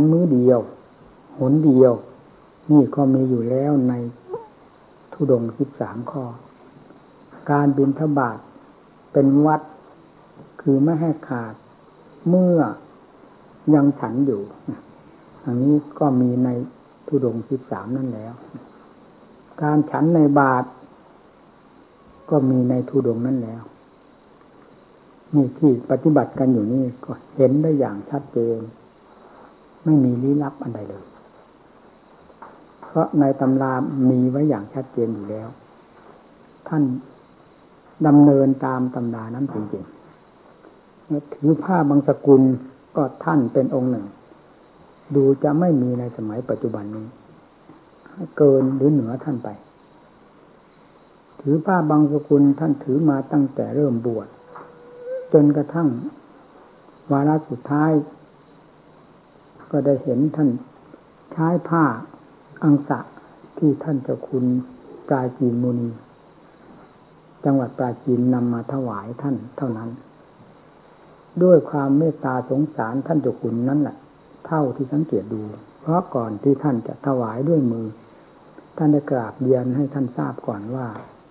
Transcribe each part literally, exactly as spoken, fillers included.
มื้อเดียวหนเดียวนี่ก็มีอยู่แล้วในธุดงค์สิบสามข้อการบิณฑบาตเป็นวัดคือไม่ให้ขาดเมื่อยังฉันอยู่อันนี้ก็มีในธุดงค์สิบสามนั่นแล้วการฉันในบาตรก็มีในธุดงค์นั่นแล้วนี่ที่ปฏิบัติกันอยู่นี่ก็เห็นได้อย่างชัดเจนไม่มีลี้ลับอันใดเลยเพราะในตำรามีไว้อย่างชัดเจนอยู่แล้วท่านดำเนินตามตำรานั้นจริงๆถือผ้าบางสกุลก็ท่านเป็นองค์หนึ่งดูจะไม่มีในสมัยปัจจุบันนี้เกินหรือเหนือท่านไปถือผ้าบางสกุลท่านถือมาตั้งแต่เริ่มบวชจนกระทั่งวาระสุดท้ายก็ได้เห็นท่านใช้ผ้าอังสะที่ท่านเจ้าคุณปราจีนมุนีจังหวัดปราจีนนำมาถวายท่านเท่านั้นด้วยความเมตตาสงสารท่านเจ้าคุณนั่นแหละเท่าที่สังเกตดูเพราะก่อนที่ท่านจะถวายด้วยมือท่านได้กราบเรียนให้ท่านทราบก่อนว่า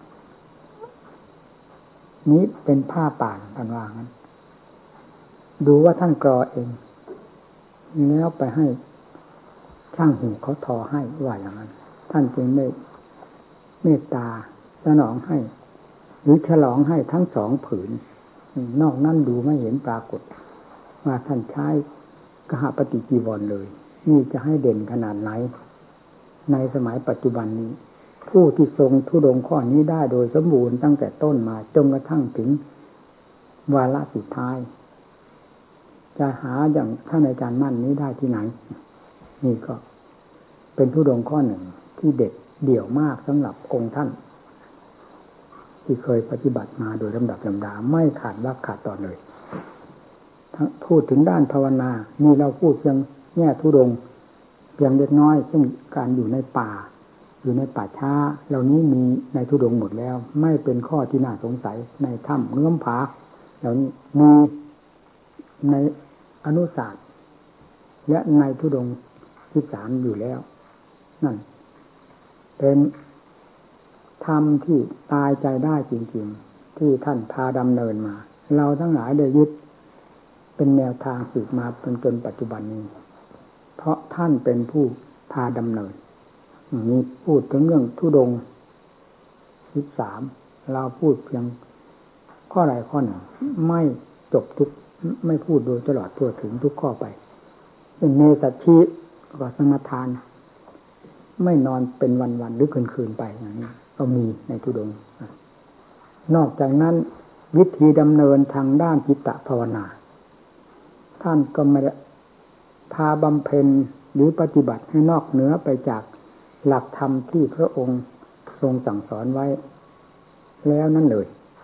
นี้เป็นผ้าป่านท่านว่างั้นดูว่าท่านกรอเองแล้วไปให้ช่างหูเขาทอให้ว่าอย่างนั้นท่านจึงได้เมตตาสนองให้หรือฉลองให้ทั้งสองผืนนอกนั้นดูไม่เห็นปรากฏว่าท่านใช้กหปฏิจีวรเลยนี่จะให้เด่นขนาดไหนในสมัยปัจจุบันนี้ผู้ที่ทรงธุดงค์ข้อนี้ได้โดยสมบูรณ์ตั้งแต่ต้นมาจนกระทั่งถึงวาระสุดท้ายจะหาอย่างท่านอาจารย์มั่นนี้ได้ที่ไหนนี่ก็เป็นธุดงค์ข้อหนึ่งที่เด็ดเดี่ยวมากสำหรับองค์ท่านที่เคยปฏิบัติมาโดยลำดับลำดาไม่ขาดวรรคขาดตอนเลยพูดถึงด้านภาวนานี่เราพูดเพียงแง่ธุดงค์เพียงเล็กน้อยซึ่งการอยู่ในป่าอยู่ในป่าช้าเหล่านี้มีในธุดงค์หมดแล้วไม่เป็นข้อที่น่าสงสัยในถ้ำเงื้อมผาเหล่านี้มีในอนุศาสตร์และในธุดงค์ที่สามอยู่แล้วนั่นเป็นธรรมที่ตายใจได้จริงๆที่ท่านพาดำเนินมาเราทั้งหลายได้ยึดเป็นแนวทางสืบมาจนจนปัจจุบันนี้เพราะท่านเป็นผู้พาดำเนินมีพูดถึงเรื่องธุดงค์สิบสามเราพูดเพียงข้อใดข้อหนึ่งไม่จบทุกไม่พูดโดยตลอดทั่วถึงทุกข้อไปเป็นเนสัชชีก็สมทานไม่นอนเป็นวันๆหรือคืนๆไปอย่างนี้ก็มีในธุดงค์นอกจากนั้นวิธีดำเนินทางด้านจิตตภาวนาท่านก็ไม่ได้พาบำเพ็ญหรือปฏิบัติให้นอกเหนือไปจากหลักธรรมที่พระองค์ทรงสั่งสอนไว้แล้วนั่นเลย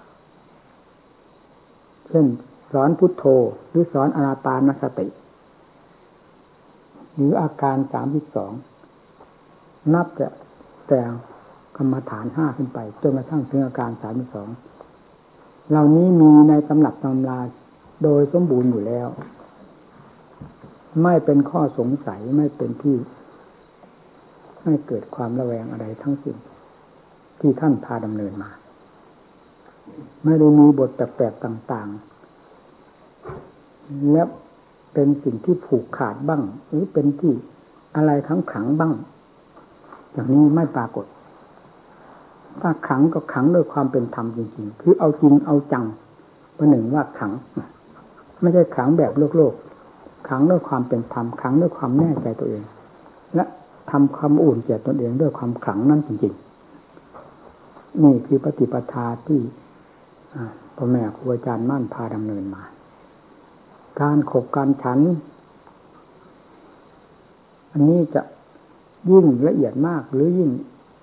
เช่นสอนพุทโธหรือสอนอานาปานสติหรืออาการสามสิบสองนับจะแต่กรรมฐานห้าขึ้นไปจนกระทั่งถึงอาการสามสิบสองเหล่านี้มีในตำรับตำราโดยสมบูรณ์อยู่แล้วไม่เป็นข้อสงสัยไม่เป็นที่ให้เกิดความระแวงอะไรทั้งสิ้นที่ท่านพาดำเนินมาไม่ได้มีบทแปลกๆต่างๆและเป็นสิ่งที่ผูกขาดบ้างหรือเป็นที่อะไรขังขังบ้างอย่างนี้ไม่ปรากฏถ้าขังก็ขังด้วยความเป็นธรรมจริงๆคือเอาจริงเอาจังประหนึ่งว่าขังไม่ใช่ขังแบบโลกโลกขังด้วยความเป็นธรรมขังด้วยความแน่ใจตัวเองและทำความอุ่นแก่ตนเองด้วยความขลังนั่นจริงๆนี่คือปฏิปทาที่พ่อแม่ครูอาจารย์มั่นพาดำเนินมาการขบการฉันอันนี้จะยิ่งละเอียดมากหรือยิ่ง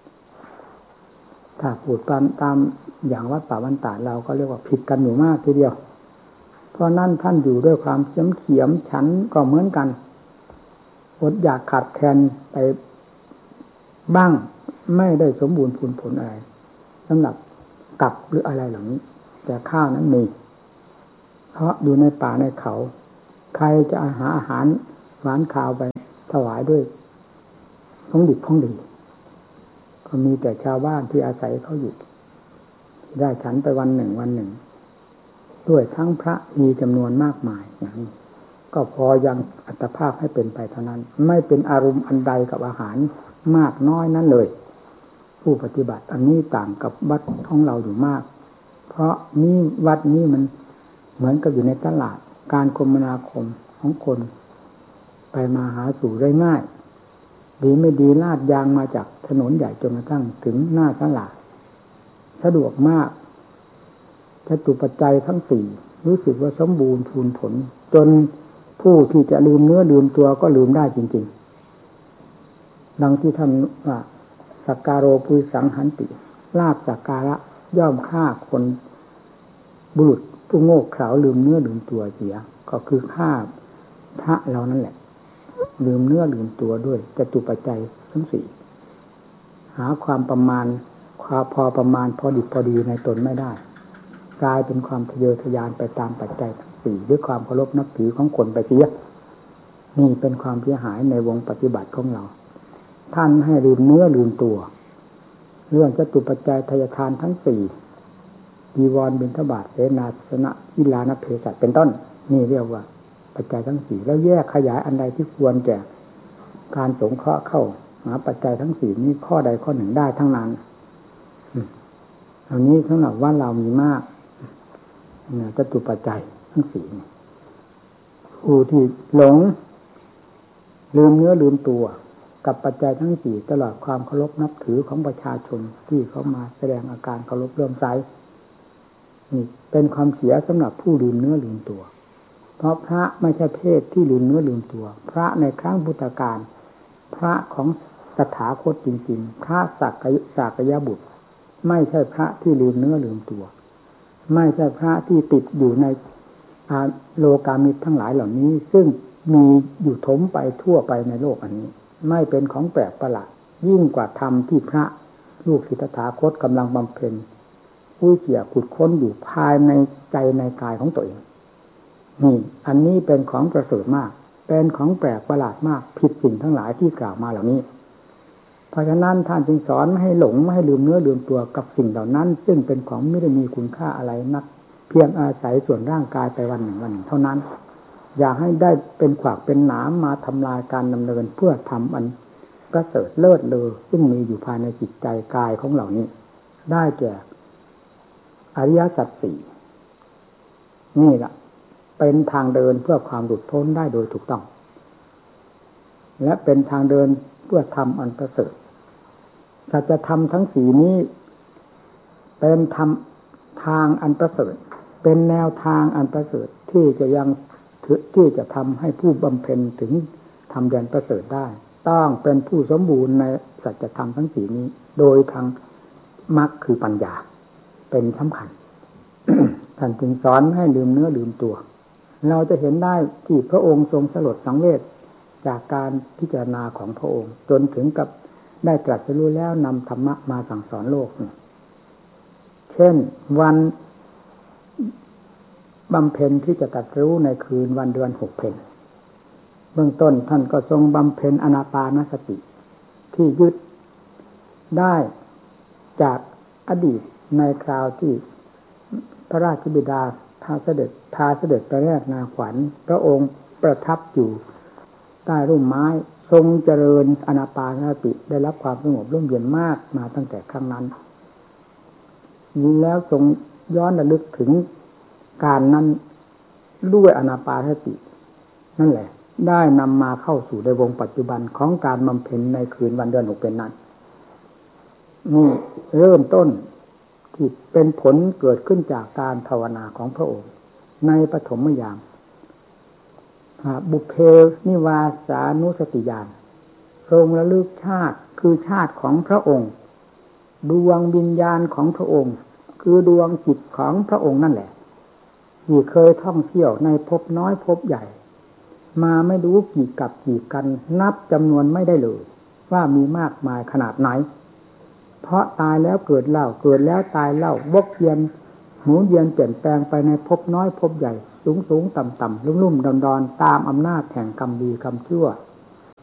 ถ้าพูดตามตามอย่างวัดป่าวันตาดเราก็เรียกว่าผิดกันอยู่มากทีเดียวเพราะนั่นท่านอยู่ด้วยความเขียมเขียมฉันก็เหมือนกันอดอยากขาดแคลนไปบ้างไม่ได้สมบูรณ์ผลผลอะไรสำหรับกับหรืออะไรเหล่านี้แต่ข้าวนั้นมีเพราะอยู่ในป่าในเขาใครจะหาอาหารหวานข้าวไปถวายด้วยของดิบของดีก็มีแต่ชาวบ้านที่อาศัยเขาอยู่ได้ฉันไปวันหนึ่งวันหนึ่งด้วยทั้งพระมีจำนวนมากมายอย่างนี้ก็พอยังอัตภาพให้เป็นไปเท่านั้นไม่เป็นอารมณ์อันใดกับอาหารมากน้อยนั้นเลยผู้ปฏิบัติอันนี้ต่างกับวัดของเราอยู่มากเพราะนี่วัดนี้มันเหมือนกับอยู่ในตลาดการคมนาคมของคนไปมาหาสู่ได้ง่ายดีไม่ดีลาดยางมาจากถนนใหญ่จนกระทั่งถึงหน้าตลาดสะดวกมากจตุปัจจัยทั้งสี่รู้สึกว่าสมบูรณ์พูนผลจนผู้ที่จะลืมเนื้อลืมตัวก็ลืมได้จริงๆดังที่ท่านว่าสักการโรปุสังหันติลาภสักการะย่อมฆ่าคนบุรุษผู้โง่เขลาลืมเนื้อลืมตัวเสียก็คือฆ่าพระเรานั่นแหละลืมเนื้อลืมตัวด้วยจตุปัจจัยทั้งสี่หาความประมาณความพอประมาณพอดิบพอดีในตนไม่ได้กลายเป็นความทะเยอทะยานไปตามปัจจัยทั้งสี่ด้วยความเคารพนับถือของคนไปเสียนี่เป็นความเสียหายในวงปฏิบัติของเราท่านให้ลืมเนื้อลืมตัวเรื่องจตุปัจจัยทายทานทั้งสี่จีวรบิณฑบาตเสนาสนะอิลานเพศัตเป็นต้นนี่เรียกว่าปัจจัยทั้งสี่แล้วแยกขยายอันใดที่ควรแก่การสงเคราะห์เข้าหาปัจจัยทั้งสี่นี้ข้อใดข้อหนึ่งได้ทั้งนั้นอันนี้สำหรับว่าเรามีมากเนี่ยจตุปัจจัยทั้งสี่ผู้ที่หลงลืมเนื้อลืมตัวกับปัจจัยทั้งสี่ตลอดความเคารพนับถือของประชาชนที่เขามาแสดงอาการเคารพเลื่อมใสนี่เป็นความเสียสำหรับผู้ลืมเนื้อลืมตัวเพราะพระไม่ใช่เพศที่ลืมเนื้อลืมตัวพระในครั้งพุทธกาลพระของตถาคตจริงๆพระสักยสักยบุตรไม่ใช่พระที่ลืมเนื้อลืมตัวไม่ใช่พระที่ติดอยู่ในโลกามิตรทั้งหลายเหล่านี้ซึ่งมีอยู่ถมไปทั่วไปในโลกอันนี้ไม่เป็นของแปลกประหลาดยิ่งกว่าธรรมที่พระลูกศิษย์ตถาคตกำลังบำเพ็ญอุ้ยเกี่ยขุดค้นอยู่ภายในใจในกายของตัวเองนี่อันนี้เป็นของประเสริฐมากเป็นของแปลกประหลาดมากผิดสิ่งทั้งหลายที่กล่าวมาเหล่านี้เพราะฉะนั้นท่านจึงสอนไม่ให้หลงไม่ให้ลืมเนื้อลืมตัวกับสิ่งเหล่านั้นซึ่งเป็นของไม่ได้มีคุณค่าอะไรนักเพียงอาศัยส่วนร่างกายไปวันหนึ่งวันหนึ่งเท่านั้นอย่าให้ได้เป็นขวากเป็นหนามมาทำลายการดำเนินเพื่อทำอันประเสริฐเลิศเลอซึ่งมีอยู่ภายในจิตใจกายของเหล่านี้ได้แก่อริยสัจสี่นี่แหละเป็นทางเดินเพื่อความหลุดพ้นได้โดยถูกต้องและเป็นทางเดินเพื่อทำอันประเสริฐสัจธรรมทั้งสี่นี้เป็นธรรมทางอันประเสริฐเป็นแนวทางอันประเสริฐที่จะยังที่จะทำให้ผู้บำเพ็ญถึงทำแดนประเสริฐได้ต้องเป็นผู้สมบูรณ์ในสัจธรรมทั้งสี่นี้โดยทางมรรคคือปัญญาเป็นสำคัญ ท่านจึงสอนให้ลืมเนื้อลืมตัวเราจะเห็นได้ที่พระองค์ทรงสลดสังเวชจากการพิจารณาของพระองค์จนถึงกับได้ตรัสรู้แล้วนำธรรมะมาสั่งสอนโลกเช่นวันบำเพ็ญที่จะตรัสรู้ในคืนวันเดือนหกเพ็ญเบื้องต้นท่านก็ทรงบำเพ็ญอานาปานสติที่ยึดได้จากอดีตในคราวที่พระราชบิดาพาเสด็จพาเสด็จไปแรกนาขวัญพระองค์ประทับอยู่ใต้ร่มไม้ทรงเจริญอานาปานสติได้รับความสงบร่มเย็นมากมาตั้งแต่ครั้งนั้นแล้วทรงย้อนระลึกถึงการนั้นด้วยอานาปานสตินั่นแหละได้นำมาเข้าสู่ในวงปัจจุบันของการบำเพ็ญในคืนวันเดือนหกเป็นนั้นนี่เริ่มต้นที่เป็นผลเกิดขึ้นจากการภาวนาของพระองค์ในปฐมยามบุพเพนิวาสานุสติญาณทรงระลึกชาติคือชาติของพระองค์ดวงวิญญาณของพระองค์คือดวงจิตของพระองค์นั่นแหละที่เคยท่องเที่ยวในภพน้อยภพใหญ่มาไม่รู้กี่กับกี่กันนับจำนวนไม่ได้เลยว่ามีมากมายขนาดไหนเพราะตายแล้วเกิดเล่าเกิดแล้วตายเล่าวกเวียนหมุนเวียนเปลี่ยนแปลงไปในภพน้อยภพใหญ่สูงสูงต่ำต่ำลุ่มลุ่มดอนดอนตามอำนาจแห่งกรรมดีกรรมชั่วที่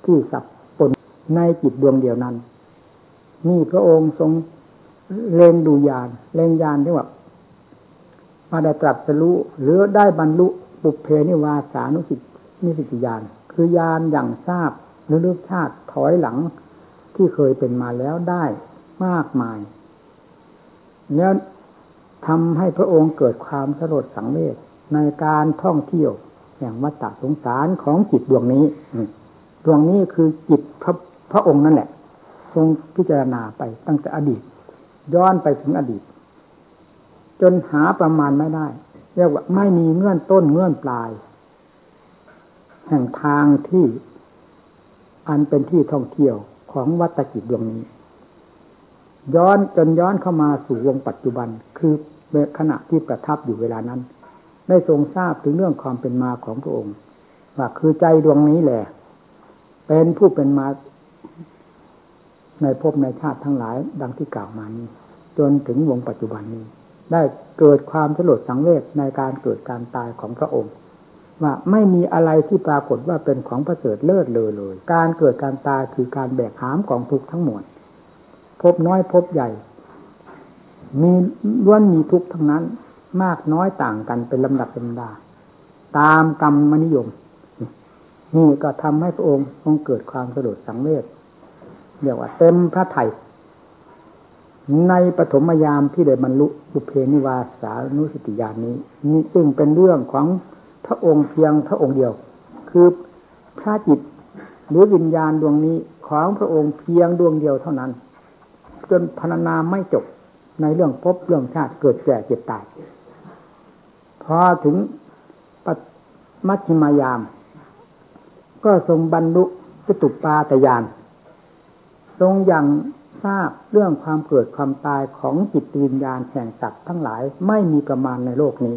ที่สับปนในจิตดวงเดียวนั้นนี่พระองค์ทรงเล็งดูญาณเล็งญาณที่ว่ามาได้ตรัสรู้หรือได้บรรลุปุพเพนิวาสานุสตินิสิตญาณคือญาณอย่างทราบหรือลึกชาติถอยหลังที่เคยเป็นมาแล้วได้มากมายแล้วทำให้พระองค์เกิดความสลดสังเวชในการท่องเที่ยวแห่งวัฏสงสารของจิตดวงนี้ดวงนี้คือจิตพระพระองค์นั่นแหละทรงพิจารณาไปตั้งแต่อดีตย้อนไปถึงอดีตจนหาประมาณไม่ได้เรียกว่าไม่มีเงื่อนต้นเงื่อนปลายแห่งทางที่อันเป็นที่ท่องเที่ยวของวัฏจิตดวงนี้ย้อนจนย้อนเข้ามาสู่วงปัจจุบันคือขณะที่ประทับอยู่เวลานั้นได้ทรงทราบถึงเรื่องความเป็นมาของพระองค์ว่าคือใจดวงนี้แหละเป็นผู้เป็นมาในภพในชาติทั้งหลายดังที่กล่าวมานี้จนถึงวงปัจจุบันนี้ได้เกิดความสลดสังเวชในการเกิดการตายของพระองค์ว่าไม่มีอะไรที่ปรากฏว่าเป็นของประเสริฐเลิศเลอเลยการเกิดการตายคือการแบกหามกองทุกข์ทั้งหมดภพน้อยภพใหญ่มีล้วนมีทุกข์ทั้งนั้นมากน้อยต่างกันเป็นลำดับลำดาตามกรรมนิยมนี่ก็ทำให้พระองค์ทรงเกิดความสลดสังเวชเรียกว่าเต็มพระทัยในปฐมยามที่ได้บรรลุปุเพนิวาสานุสติญาณนี้นี่ซึ่งเป็นเรื่องของพระองค์เพียงพระองค์เดียวคือพระจิตหรือวิญญาณดวงนี้ของพระองค์เพียงดวงเดียวเท่านั้นจนพรรณนาไม่จบในเรื่องภพเรื่องชาติเกิดแก่เจ็บตายพอถึงมัชฌิมยามก็ทรงบรรลุจตุปาตญาณทรงยังทราบเรื่องความเกิดความตายของจิตวิญญาณแห่งสัตว์ทั้งหลายไม่มีประมาณในโลกนี้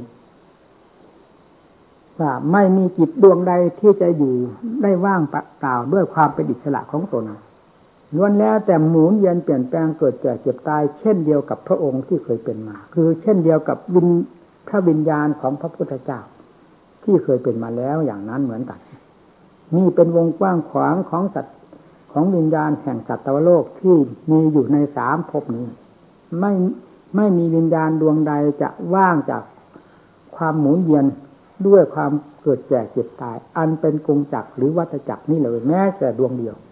ว่าไม่มีจิตดวงใดที่จะอยู่ได้ว่างเปล่าด้วยความเป็นอิสระของตนล้วนแล้วแต่หมุนเวียนเปลี่ยนแปลงเกิดแก่เจ็บตายเช่นเดียวกับพระองค์ที่เคยเป็นมาคือเช่นเดียวกับวิญพระวิญญาณของพระพุทธเจ้าที่เคยเป็นมาแล้วอย่างนั้นเหมือนกันนี่เป็นวงกว้างขวางของสัตว์ของวิญญาณแห่งสัตวโลกที่มีอยู่ในสามภพนี้ไม่ไม่มีวิญญาณดวงใดจะว่างจากความหมุนเวียนด้วยความเกิดแก่เจ็บตายอันเป็นกงจักรหรือวัฏจักรนี่เลยแม้แต่ดวงเดียว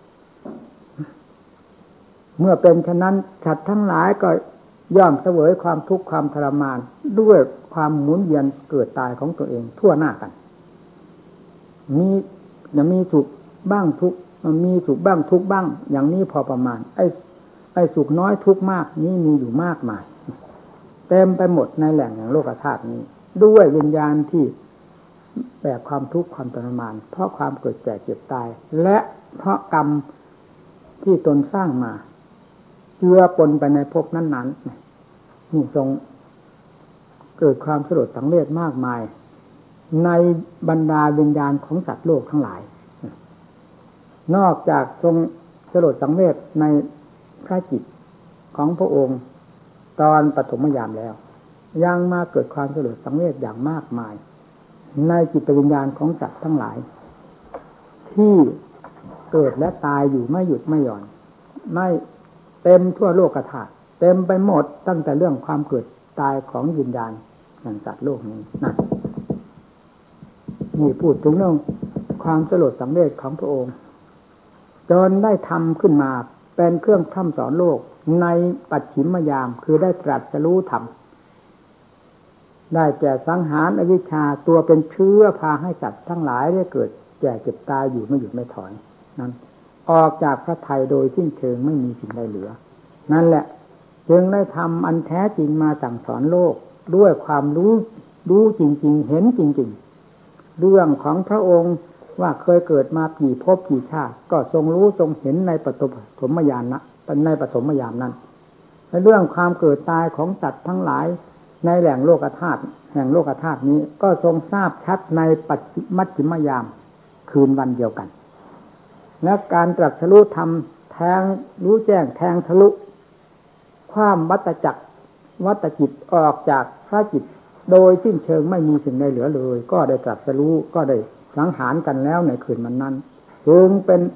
เมื่อเป็นฉะนั้นสัตว์ทั้งหลายก็ย่อมเสวยความทุกข์ความทรมานด้วยความหมุนเวียนเกิดตายของตัวเองทั่วหน้ากันมีจะมีสุขบ้างทุกข์มีสุขบ้างทุกข์บ้างอย่างนี้พอประมาณไอ้ไอ้สุขน้อยทุกข์มากนี่มีอยู่มากมายเต็มไปหมดในแหล่งแห่งโลกธาตุนี้ด้วยวิญญาณที่แบกความทุกข์ความทรมานเพราะความเกิดแก่เจ็บตายและเพราะกรรมที่ตนสร้างมาเจือปนไปในภพนั้นๆนี่ทรงเกิดความสลดสังเวชมากมายในบรรดาวิญญาณของสัตว์โลกทั้งหลายนอกจากทรงสลดสังเวชในพระจิตของพระองค์ตอนปฐมยามแล้วยังมาเกิดความสลดสังเวชอย่างมากมายในจิตวิญญาณของสัตว์ทั้งหลายที่เกิดและตายอยู่ไม่หยุดไม่หย่อนไม่เต็มทั่วโลกธาตุเต็มไปหมดตั้งแต่เรื่องความเกิดตายของวิญญาณแห่งสัตว์โลกนี้นั่นนี่พูดถึงเรื่องความสลดสังเวชของพระองค์จนได้ทำขึ้นมาเป็นเครื่องพร่ำสอนโลกในปัจฉิมยามคือได้ตรัสรู้ธรรมได้แก่สังหารอวิชชาตัวเป็นเชื้อพาให้สัตว์ทั้งหลายได้เกิดแก่เจ็บตายอยู่ไม่หยุดไม่ถอยนั้นออกจากพระทัยโดยสิ้นเชิงไม่มีสิ่งใดเหลือนั่นแหละจึงได้ทำอันแท้จริงมาสั่งสอนโลกด้วยความรู้รู้จริงๆเห็นจริงๆเรื่องของพระองค์ว่าเคยเกิดมากี่ภพกี่ชาติก็ทรงรู้ทรงเห็นในปฐมยามนะในปฐมยามนั้นในเรื่องความเกิดตายของสัตว์ทั้งหลายในแหล่งโลกธาตุแห่งโลกธาตุนี้ก็ทรงทราบชัดในปัจฉิมัชฌิมยามคืนวันเดียวกันและการตรัสรู้ธรรมแทงรู้แจ้งแทงทะลุความวัฏจักรวัฏจิตออกจากพระจิตโดยสิ้นเชิงไม่มีสิ่งใดเหลือเลยก็ได้ตรัสรู้ก็ได้สังหารกันแล้วในคืนวันนั้นจึงเป็นผ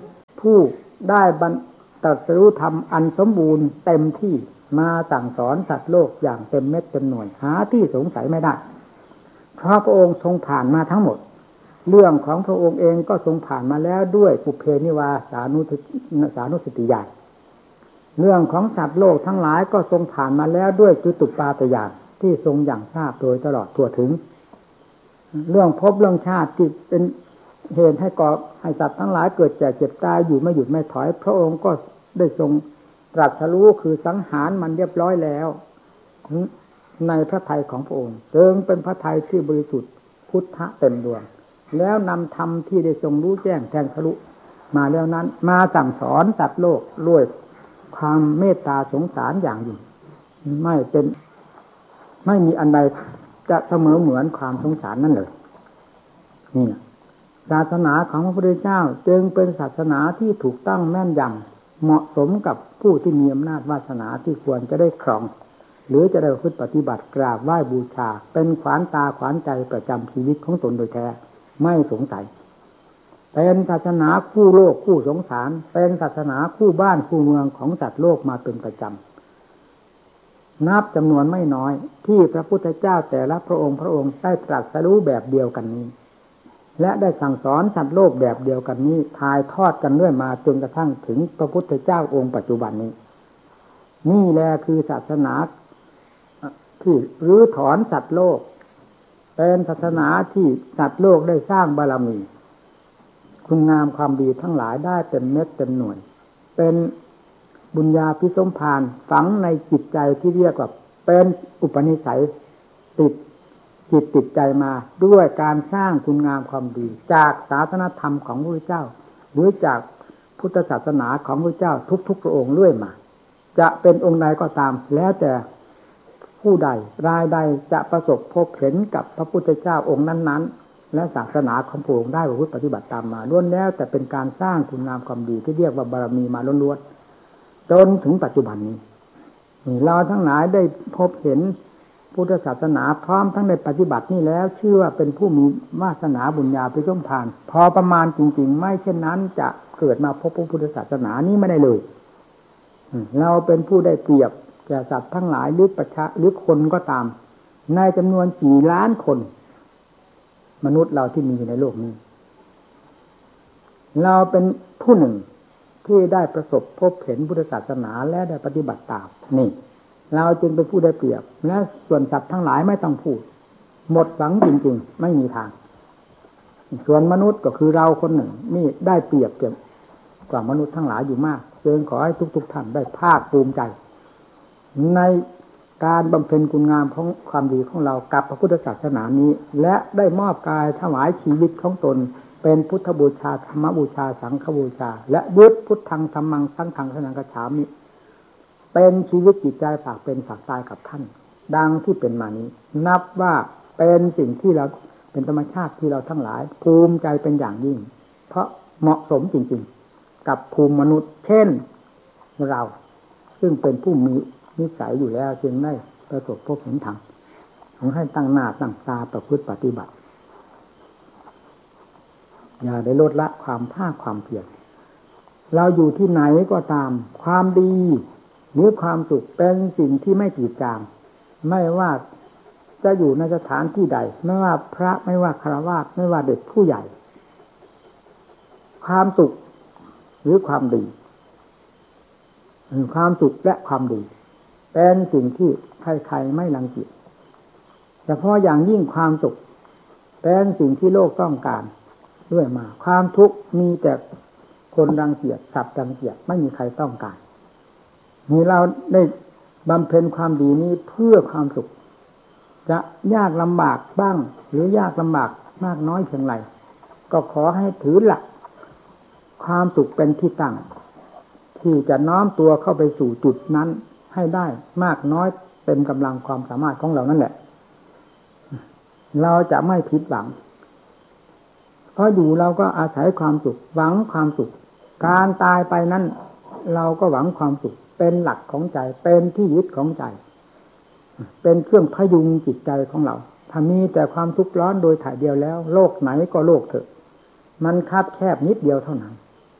ผู้ได้บรรตรัสรู้ธรรมอันสมบูรณ์เต็มที่มาสั่งสอนสัตว์โลกอย่างเต็มเม็ดเต็มหน่วยหาที่สงสัยไม่ได้เพราะพระองค์ทรงผ่านมาทั้งหมดเรื่องของพระองค์เองก็ทรงผ่านมาแล้วด้วยปุเพนิวาสานุสานุสติญาณเรื่องของสัตว์โลกทั้งหลายก็ทรงผ่านมาแล้วด้วยจุตุปาตญาณที่ทรงอย่างทราบโดยตลอดทั่วถึงเรื่องภพเรื่องชาติที่เป็นเหตุให้ก่อให้สัตว์ทั้งหลายเกิดแก่เจ็บตายอยู่ไม่หยุดไม่ถอยพระองค์ก็ได้ทรงตรัสรู้คือสังหารมันเรียบร้อยแล้วในพระทัยของพระองค์จึงเป็นพระทัยที่บริสุทธิ์พุทธะเต็มดวงแล้วนำธรรมที่ได้ทรงรู้แจ้งแทงทะลุมาแล้วนั้นมาสั่งสอนสัตว์โลกด้วยความเมตตาสงสารอย่างยิ่งไม่เป็นไม่มีอันใดจะเสมอเหมือนความสงสารนั่นเลยนี่ศาสนาของพระพุทธเจ้าจึงเป็นศาสนาที่ถูกต้องแม่นยำเหมาะสมกับผู้ที่มีอำนาจวาสนาที่ควรจะได้ครองหรือจะได้ฝึกปฏิบัติกราบไหว้บูชาเป็นขวานตาขวานใจประจำชีวิตของตนโดยแท้ไม่สงสัยเป็นศาสนาคู่โลกคู่สงสารเป็นศาสนาคู่บ้านคู่เมืองของสัตว์โลกมาเป็นประจำนับจำนวนไม่น้อยที่พระพุทธเจ้าแต่ละพระองค์พระองค์ได้ตรัสรู้แบบเดียวกันนี้และได้สั่งสอนสัตว์โลกแบบเดียวกันนี้ถ่ายทอดกันเรื่อยมาจนกระทั่งถึงพระพุทธเจ้าองค์ปัจจุบันนี้นี่แหละคือศาสนาที่รื้อถอนสัตว์โลกเป็นศาสนาที่สัตว์โลกได้สร้างบารมีคุณงามความดีทั้งหลายได้เต็มเม็ดเต็มหน่วยเป็นบุญญาภิสมภารฝังในจิตใจที่เรียกว่าเป็นอุปนิสัยติดจิตติดใจมาด้วยการสร้างคุณงามความดีจากศาสนธรรมของพระพุทธเจ้าหรือจากพุทธศาสนาของพระพุทธเจ้าทุกๆพระองค์เรื่อยมาจะเป็นองค์ใดก็ตามแล้วแต่ผู้ใดรายใดจะประสบพบเห็นกับพระพุทธเจ้าองค์นั้นๆและศาสนาของพระองค์ได้ประพฤติปฏิบัติตามมาล้วนแล้วแต่เป็นการสร้างคุณงามความดีที่เรียกว่าบารมีมาล้วนๆจนถึงปัจจุบันนี้เราทั้งหลายได้พบเห็นพุทธศาสนาพร้อมทั้งในปฏิบัตินี่แล้วชื่อว่าเป็นผู้มีวาสนาบุญญาภิสมภารพอประมาณจริงๆไม่เช่นนั้นจะเกิดมาพบพระพุทธศาสนานี้ไม่ได้เลยเราเป็นผู้ได้เปรียบแก่สัตว์ทั้งหลายหรือประชาหรือคนก็ตามในจำนวนกี่ล้านคนมนุษย์เราที่มีอยู่ในโลกนี้เราเป็นผู้หนึ่งที่ได้ประสบพบเห็นพุทธศาสนาและได้ปฏิบัติตามนี่เราจึงเป็นผู้ได้เปรียบและส่วนสัตว์ทั้งหลายไม่ต้องพูดหมดหวังจริงๆไม่มีทางส่วนมนุษย์ก็คือเราคนหนึ่งนี่ได้เปรียบเกี่ยวกว่ามนุษย์ทั้งหลายอยู่มากจึงขอให้ทุกๆท่านได้ภาคภูมิใจในการบำเพ็ญคุณงามของความดีของเรากับพระพุทธศาสนานี้และได้มอบกายถวายชีวิตของตนเป็นพุทธบูชาธรรมบูชาสังฆบูชาและยึดพุทธังธัมมังสังฆังสนังกัจฉามิเป็นชีวิตจิตใจฝากเป็นฝากตายกับท่านดังที่เป็นมานี้นับว่าเป็นสิ่งที่เราเป็นธรรมชาติที่เราทั้งหลายภูมิใจเป็นอย่างยิ่งเพราะเหมาะสมจริงๆกับภูมิมนุษย์เช่นเราซึ่งเป็นผู้มีนิสัยอยู่แล้วจึงได้ประสบพบเห็นธรรมของให้ตั้งหน้าตั้งตาประพฤติปฏิบัติอย่าได้ลดละความภาคความเพียรเราอยู่ที่ไหนก็ตามความดีหรือความสุขเป็นสิ่งที่ไม่จืดจางไม่ว่าจะอยู่ในสถานที่ใดไม่ว่าพระไม่ว่าฆราวาสไม่ว่าเด็กผู้ใหญ่ความสุขหรือความดีความสุขและความดีเป็นสิ่งที่ใครๆไม่รังเกียจเฉพาะอย่างยิ่งความสุขเป็นสิ่งที่โลกต้องการด้วยมาความทุกข์มีแต่คนรังเกียจสัตว์รังเกียจไม่มีใครต้องการนี่เราได้บำเพ็ญความดีนี้เพื่อความสุขจะยากลำบากบ้างหรือยากลำบากมากน้อยเพียงไรก็ขอให้ถือหลักความสุขเป็นที่ตั้งที่จะน้อมตัวเข้าไปสู่จุดนั้นให้ได้มากน้อยเต็มกำลังความสามารถของเรานั่นแหละเราจะไม่ผิดหวังเพราะอยู่เราก็อาศัยความสุขหวังความสุขการตายไปนั้นเราก็หวังความสุขเป็นหลักของใจเป็นที่ยึดของใจเป็นเครื่องพยุงจิตใจของเราถ้ามีแต่ความทุกข์ร้อนโดยถ่ายเดียวแล้วโลกไหนก็โลกเถอะมันคับแคบนิดเดียวเท่านั้น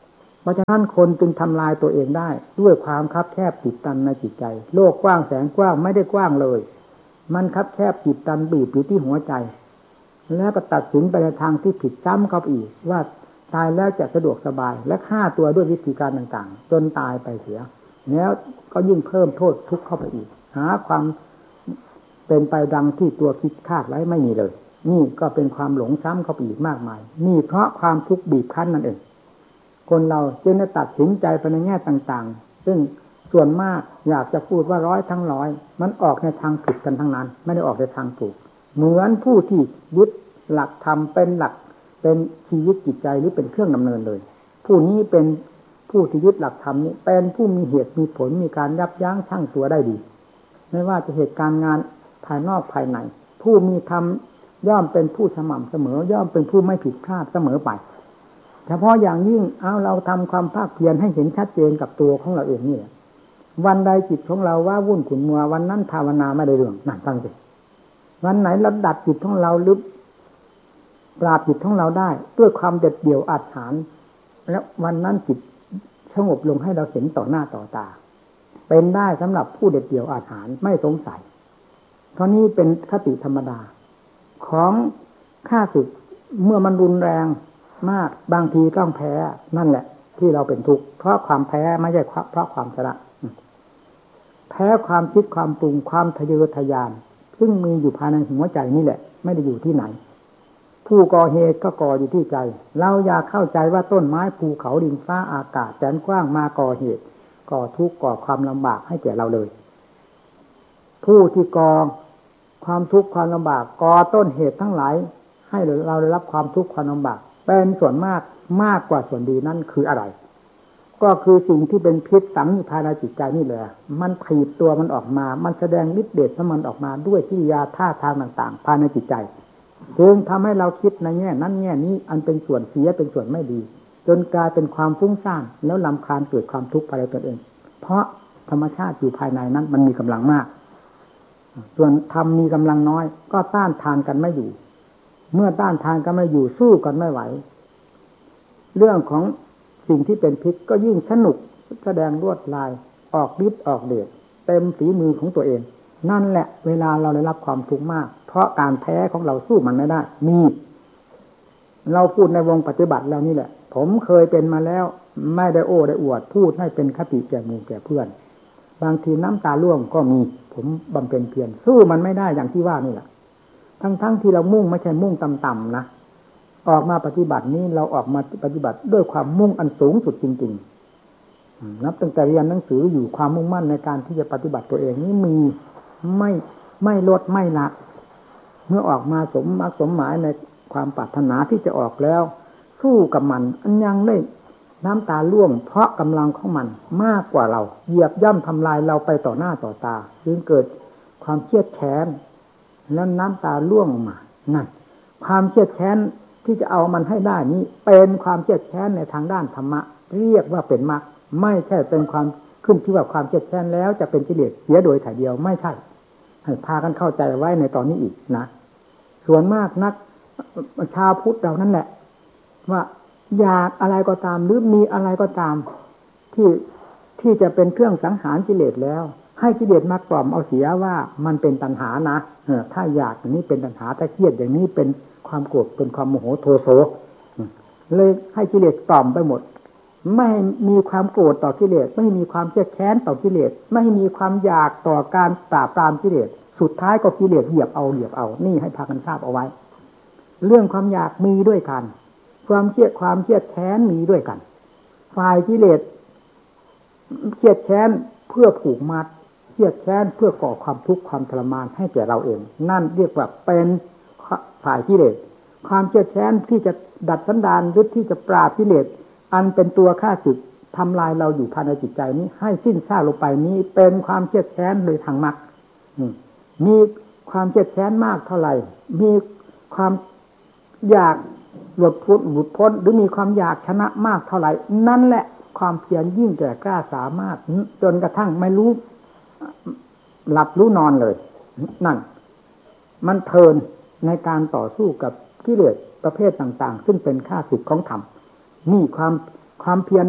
เพราะฉะนั้นคนจึงทำลายตัวเองได้ด้วยความคับแคบติดตันในจิตใจโลกกว้างแสนกว้างไม่ได้กว้างเลยมันคับแคบติดตันบีบอยู่ที่หัวใจแล้วก็ตัดสินไปในทางที่ผิดซ้ำเข้าไปอีกว่าตายแล้วจะสะดวกสบายและฆ่าตัวด้วยวิธีการต่างๆจนตายไปเสียแล้วก็ยิ่งเพิ่มโทษทุกข์เข้าไปอีกหาความเป็นไปดังที่ตัวคิดคาดไว้ไม่มีเลยนี่ก็เป็นความหลงซ้ำเข้าไปอีกมากมายนี่เพราะความทุกข์บีบคั้นนั่นเองคนเราจึงได้ตัดสินใจไปในแง่ต่างๆซึ่งส่วนมากอยากจะพูดว่าร้อยทั้งร้อยมันออกในทางผิดกันทั้งนั้นไม่ได้ออกในทางถูกเหมือนผู้ที่ยึดหลักธรรมเป็นหลักเป็นชีวิตจิตใจหรือเป็นเครื่องดำเนินเลยผู้นี้เป็นผู้ที่ยึดหลักธรรมนี้เป็นผู้มีเหตุมีผลมีการยับยั้งชั่งตัวได้ดีไม่ว่าจะเหตุการณ์งานภายนอกภายในผู้มีธรรมย่อมเป็นผู้สม่ำเสมอย่อมเป็นผู้ไม่ผิดพลาดเสมอไปเฉพาะอย่างยิ่งเอาเราทำความภาคเพียรให้เห็นชัดเจนกับตัวของเราเองนี่วันใดจิตของเราว่าวุ่นขุ่นมัววันนั้นภาวนาไม่ได้เรื่องนั่นฟังสิวันไหนเราดัดจิตของเราลึกปราบจิตของเราได้ด้วยความเด็ดเดี่ยวอาถรรพ์แล้ววันนั้นจิตสงบลงให้เราเห็นต่อหน้าต่อตาเป็นได้สำหรับผู้เด็ดเดี่ยวอาถรรพ์ไม่สงสัยเพราะนี้เป็นคติธรรมดาของข้าศึกเมื่อมันรุนแรงมากบางทีต้องแพ้นั่นแหละที่เราเป็นทุกข์เพราะความแพ้ไม่ใช่เพราะความชนะแพ้ความคิดความปรุงความทะเยอทะยานซึ่งมีอยู่ภายในหัวใจนี่แหละไม่ได้อยู่ที่ไหนผู้ก่อเหตุก็ก่ออยู่ที่ใจเราอย่าเข้าใจว่าต้นไม้ภูเขาดินฟ้าอากาศแสนกว้างมาก่อเหตุก่อทุกข์ก่อความลำบากให้แก่เราเลยผู้ที่ก่อความทุกข์ความลำบากก่อต้นเหตุทั้งหลายให้เราได้รับความทุกข์ความลำบากเป็นส่วนมากมากกว่าส่วนดีนั่นคืออะไรก็คือสิ่งที่เป็นพิษสังอยู่ภายในจิตใจนี่แหละมันถีบตัวมันออกมามันแสดงฤทธิ์เดชของมันออกมาด้วยกิริยาท่าทางต่างๆภายในจิตใจจึงทำให้เราคิดในแง่นั้นแง่นี้อันเป็นส่วนเสียเป็นส่วนไม่ดีจนกลายเป็นความฟุ้งซ่านแล้วรำคาญเกิดความทุกข์ภายในตนเองเพราะธรรมชาติอยู่ภายในนั้นมันมีกำลังมากส่วนธรรมมีกำลังน้อยก็ต้านทานกันไม่อยู่เมื่อต้านทานกันไม่อยู่สู้กันไม่ไหวเรื่องของสิ่งที่เป็นพิษก็ยิ่งสนุกแสดงลวดลายออกฤทธิ์ออกเดชเต็มฝีมือของตัวเองนั่นแหละเวลาเราได้รับความทุกข์มากเพราะการแพ้ของเราสู้มันไม่ได้มีเราพูดในวงปฏิบัติแล้วนี่แหละผมเคยเป็นมาแล้วไม่ได้โอ้ได้อวดพูดให้เป็นคติแก่หมู่แก่เพื่อนบางทีน้ำตาร่วงก็มีผมบำเพ็ญเพียรสู้มันไม่ได้อย่างที่ว่านี่แหละทั้งๆที่เรามุ่งไม่ใช่มุ่งต่ำๆนะออกมาปฏิบัตินี้เราออกมาปฏิบัติด้วยความมุ่งอันสูงสุดจริงๆนับตั้งแต่เรียนหนังสืออยู่ความมุ่งมั่นในการที่จะปฏิบัติตัวเองนี้มีไม่ไม่ลดไม่ละเมื่อออกมาสมมรรคสมหมายในความปรารถนาที่จะออกแล้วสู้กับมันอันยังได้น้ำตาร่วงเพราะกำลังของมันมากกว่าเราเหยียบย่ำทำลายเราไปต่อหน้าต่อตาจึงเกิดความเครียดแค้นแล้วน้ำตาร่วงออกมานั่นความเครียดแค้นที่จะเอามันให้ได้นี้เป็นความเครียดแค้นในทางด้านธรรมะเรียกว่าเป็นมรรคไม่ใช่เป็นความขึ้นที่ว่าความเครียดแค้นแล้วจะเป็นกิเลสเสียโดยถ่ายเดียวไม่ใช่ให้พากันเข้าใจไว้ในตอนนี้อีกนะส่วนมากนักชาวพุทธเรานั่นแหละว่าอยากอะไรก็ตามหรือมีอะไรก็ตามที่ที่จะเป็นเครื่องสังหารกิเลสแล้วให้กิเลสมากล่อมเอาเสียว่ามันเป็นตัณหานะเออถ้าอยากอย่างนี้เป็นตัณหาถ้าเครียดอย่างนี้เป็นความโกรธเป็นความโมโหโทโสเลยให้กิเลสกล่อมไปหมดไม่มีความโกรธต่อกิเลสไม่มีความเครียดแค้นต่อกิเลสไม่มีความอยากต่อการปราบปรามกิเลสสุดท้ายก็กิเลสเหยียบเอาเหยียบเอานี่ให้พากันทราบเอาไว้เรื่องความอยากมีด้วยกันความเครียดความเครียดแค้นมีด้วยกันฝ่ายกิเลสเครียดแค้นเพื่อผูกมัดเครียดแค้นเพื่อก่อความทุกข์ความทรมานให้แก่เราเองนั่นเรียกว่าเป็นฝ่ายกิเลสความเครียดแค้นที่จะดัดสันดานหรือที่จะปราบกิเลสอันเป็นตัวฆ่าศึกทำลายเราอยู่ภายในจิตใจนี้ให้สิ้นซากลงไปนี้เป็นความเครียดแค้นโดยทางมรรคมีความเครียดแค้นมากเท่าไหร่มีความอยากหลุดพ้นหลุดพ้นหรือมีความอยากชนะมากเท่าไหร่นั่นแหละความเพียรยิ่งแก่กล้าสามารถจนกระทั่งไม่รู้หลับรู้นอนเลยนั่นมันเพลินในการต่อสู้กับกิเลสประเภทต่างๆซึ่งเป็นข้าศึกของธรรมนี่ความความเพียร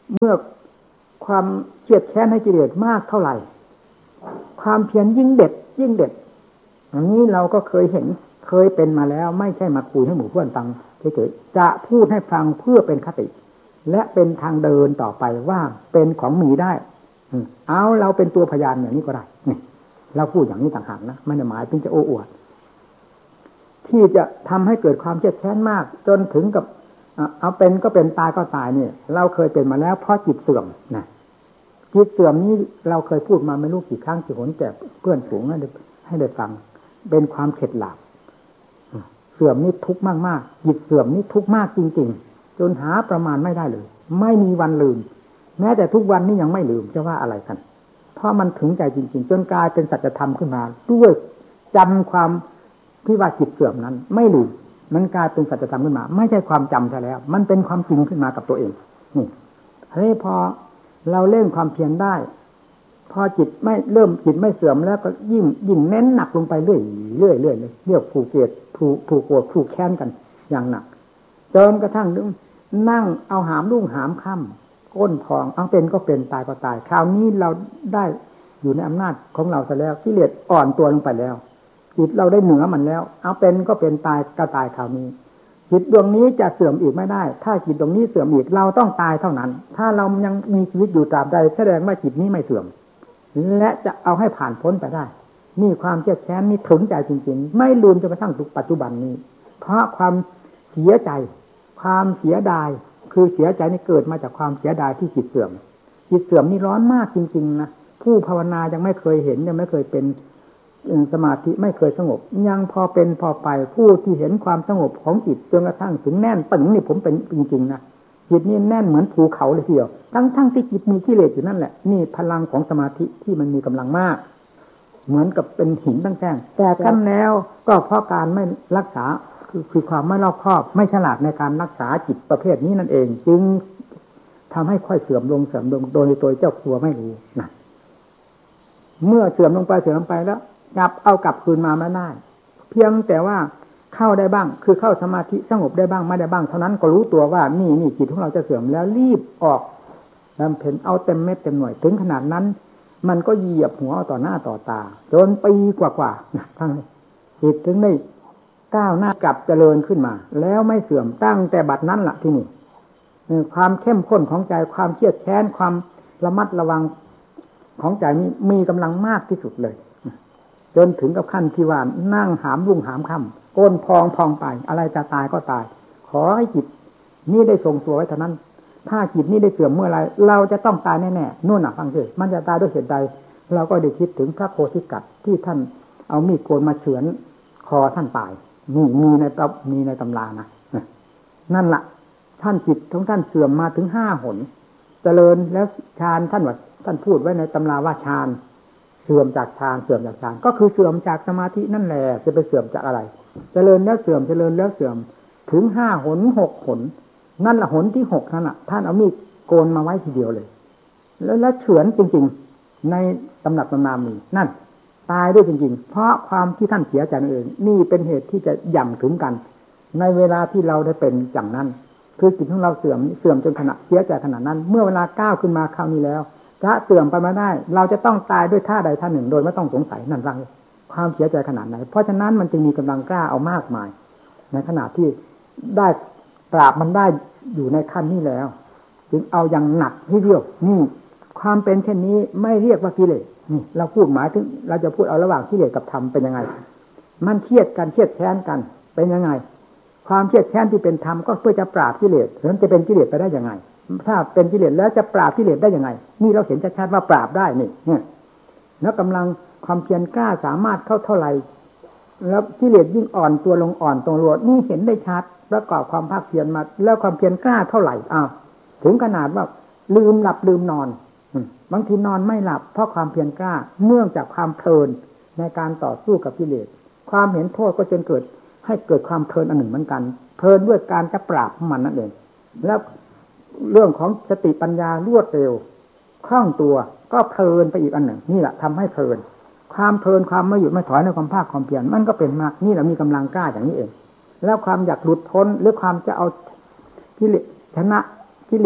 เมื่อความเกลียดแค้นให้กิเลสมากเท่าไหร่ความเพียรยิ่งเด็ดยิ่งเด็ดอันนี้เราก็เคยเห็นเคยเป็นมาแล้วไม่ใช่มาคุยให้หมู่เพื่อนฟังเฉยๆจะพูดให้ฟังเพื่อเป็นคติและเป็นทางเดินต่อไปว่าเป็นของมีได้เอาเราเป็นตัวพยานอย่างนี้ก็ได้นี่เราพูดอย่างนี้ต่างหากนะไม่ได้หมายถึงจะโอ้อวดที่จะทำให้เกิดความเจ็บแค้นมากจนถึงกับเอาเป็นก็เป็นตายก็ตายเนี่ยเราเคยเป็นมาแล้วเพราะจิตเสื่อมนะจิตเสื่อมนี้เราเคยพูดมาไม่รู้กี่ครั้งกี่หนแก่เพื่อนฝูงให้ได้ให้ได้ฟังเป็นความเข็ดหลาบเสื่อมนี่ทุกข์มากๆจิตเสื่อมนี่ทุกข์มากจริงๆจนหาประมาณไม่ได้เลยไม่มีวันลืมแม้แต่ทุกวันนี้ยังไม่ลืมจะว่าอะไรกันเพราะมันถึงใจจริงๆจนกลายเป็นสัจธรรมขึ้นมาด้วยจำความที่ว่าจิตเสื่อมนั้นไม่ลืมมันกลายเป็นสัจธรรมขึ้นมาไม่ใช่ความจำใช่แล้วมันเป็นความจริงขึ้นมากับตัวเองนี่ทีนี้พอเราเล่นความเพียรได้พอจิตไม่เริ่มจิตไม่เสื่อมแล้วก็ยิ่งยิ่งเน้นหนักลงไปเรื่อยเรื่อยเรื่อยเลยเรียกผูกเกลียดผูกผูกโกรธผูกแค้นกันอย่างหนักจนกระทั่งนั่งเอาหามรุ่งหามค่ำก้นพองเอาเป็นก็เป็นตายก็ตายคราวนี้เราได้อยู่ในอำนาจของเราซะแล้วกิเลสอ่อนตัวลงไปแล้วจิตเราได้เหนือมันแล้วเอาเป็นก็เป็นตายก็ตายคราวนี้จิตดวงนี้จะเสื่อมอีกไม่ได้ถ้าจิตดวงนี้เสื่อมอีกเราต้องตายเท่านั้นถ้าเรายังมีชีวิตอยู่ตราบใดแสดงว่าจิตนี้ไม่เสื่อมและจะเอาให้ผ่านพ้นไปได้นี่ความเจ็บแค้นนี่ถึงใจจริงๆไม่ลืมจนกระทั่งถึงปัจจุบันนี้เพราะความเสียใจความเสียดายคือเสียใจนี่เกิดมาจากความเสียดายที่จิตเสื่อมจิตเสื่อมนี่ร้อนมากจริงๆนะผู้ภาวนายังไม่เคยเห็นยังไม่เคยเป็นสมาธิไม่เคยสงบยังพอเป็นพอไปผู้ที่เห็นความสงบของจิตจนกระทั่งถึงแน่นตึงนี่ผมเป็นจริงๆนะจิตนี่แน่นเหมือนภูเขาเลยทีเดียวทั้งๆที่จิตมีกิเลสอยู่นั่นแหละนี่พลังของสมาธิที่มันมีกำลังมากเหมือนกับเป็นหินตั้งแท่งแต่กันแล้วก็เพราะการไม่รักษาคือคือความไม่รอบคอบไม่ฉลาดในการรักษาจิตประเภทนี้นั่นเองจึงทำให้ค่อยเสื่อมลงเสื่อมลงโดยตัวเจ้าตัวไม่รู้นะเมื่อเสื่อมลงไปเสื่อมลงไปแล้วกลับเอากลับคืนมาไม่ได้เพียงแต่ว่าเข้าได้บ้างคือเข้าสมาธิสงบได้บ้างไม่ได้บ้างเท่านั้นก็รู้ตัวว่านี่นี่จิตของเราจะเสื่อมแล้วรีบออกบำเพ็ญเอาเต็มเม็ดเต็มหน่วยถึงขนาดนั้นมันก็เหยียบหัวต่อหน้าต่อตาจนปีกว่าๆทั้งจิตถึงได้ก้าวหน้ากลับเจริญขึ้นมาแล้วไม่เสื่อมตั้งแต่บัดนั้นล่ะที่นี่ความเข้มข้นของใจความเครียดแค้นความระมัดระวังของใจนี้มีกำลังมากที่สุดเลยจนถึงกับขั้นที่ว่านั่งหามรุ่งหามค่ำก้นพองพองไปอะไรจะตายก็ตายขอให้จิตนี้ได้ทรงตัวไว้เท่านั้นถ้าจิตนี้ได้เสื่อมเมื่อไรเราจะต้องตายแน่ๆนู่นน่ะฟังสิมันจะตายด้วยเหตุใดเราก็ได้คิดถึงพระโพธิกัตที่ท่านเอามีดโกนมาเฉือนคอท่านตายนี่มีในตำมีในตำรานะนั่นล่ะท่านจิตของท่านเสื่อมมาถึงห้าหนเจริญแล้วฌานท่านว่าท่านพูดไว้ในตำราว่าฌานเสื่อมจากฌานเสื่อมจากฌานก็คือเสื่อมจากสมาธินั่นแหละจะไปเสื่อมจากอะไรเจริญแล้วเสื่อมเจริญแล้วเสื่อมถึงห้าหนหกหนนั่นละหนที่หกนั่นแหละท่านเอามีดโกนมาไว้ทีเดียวเลยแล้วแล้วเฉือนจริงๆในตำหนักตำนามีนั่นตายด้วยจริงๆเพราะความที่ท่านเสียใจนั่นเองนี่เป็นเหตุที่จะย่ำถึงกันในเวลาที่เราได้เป็นอย่างนั้นคือจิตของเราเสื่อมเสื่อมจนขณะเสียใจขนาดนั้นเมื่อเวลาก้าวขึ้นมาคราวนี้แล้วจะเสื่อมไปมาได้เราจะต้องตายด้วยท่าใดท่าหนึ่งโดยไม่ต้องสงสัยนั่นฟังความเสียใจขนาดไหนเพราะฉะนั้นมันจึงมีกำลังกล้าเอามากมายในขณะที่ได้ปราบมันได้อยู่ในขั้นนี้แล้วจึงเอาอย่างหนักที่เดียวนี่ความเป็นเช่นนี้ไม่เรียกว่ากิเลสนี่เราพูดหมายถึงเราจะพูดเอาระหว่างกิเลสกับธรรมเป็นยังไงมันเครียดกันเครียดแค้นกันเป็นยังไงความเครียดแค้นที่เป็นธรรมก็เพื่อจะปราบกิเลสแล้วจะเป็นกิเลสไปได้ยังไงถ้าเป็นกิเลสแล้วจะปราบกิเลสได้ยังไงนี่เราเห็นชัดๆว่าปราบได้นี่เนี่ยแล้วกำลังความเพียรกล้าสามารถเข้าเท่าไหร่แล้วกิเลสยิ่งอ่อนตัวลงอ่อนตัวลงนี่เห็นได้ชัดประกอบความภาคเพียรมาแล้วความเพียรกล้าเท่าไหร่อ้าวถึงขนาดว่าลืมหลับลืมนอนบางทีนอนไม่หลับเพราะความเพียรกล้าเนื่องจากความเพลินในการต่อสู้กับกิเลสความเห็นโทษก็จนเกิดให้เกิดความเพลินอันหนึ่งเหมือนกันเพลินด้วยการจะปราบมันนั่นเองแล้วเรื่องของสติปัญญารวดเร็วคล่องตัวก็เพลินไปอีกอันหนึ่งนี่แหละทำให้เพลินความเพลินความไม่หยุดไม่ถอยในความภาคความเพียรมันก็เป็นมากนี่แหละมีกำลังกล้าอย่างนี้เองแล้วความอยากหลุดพ้นหรือความจะเอากิเลสชนะกิเลส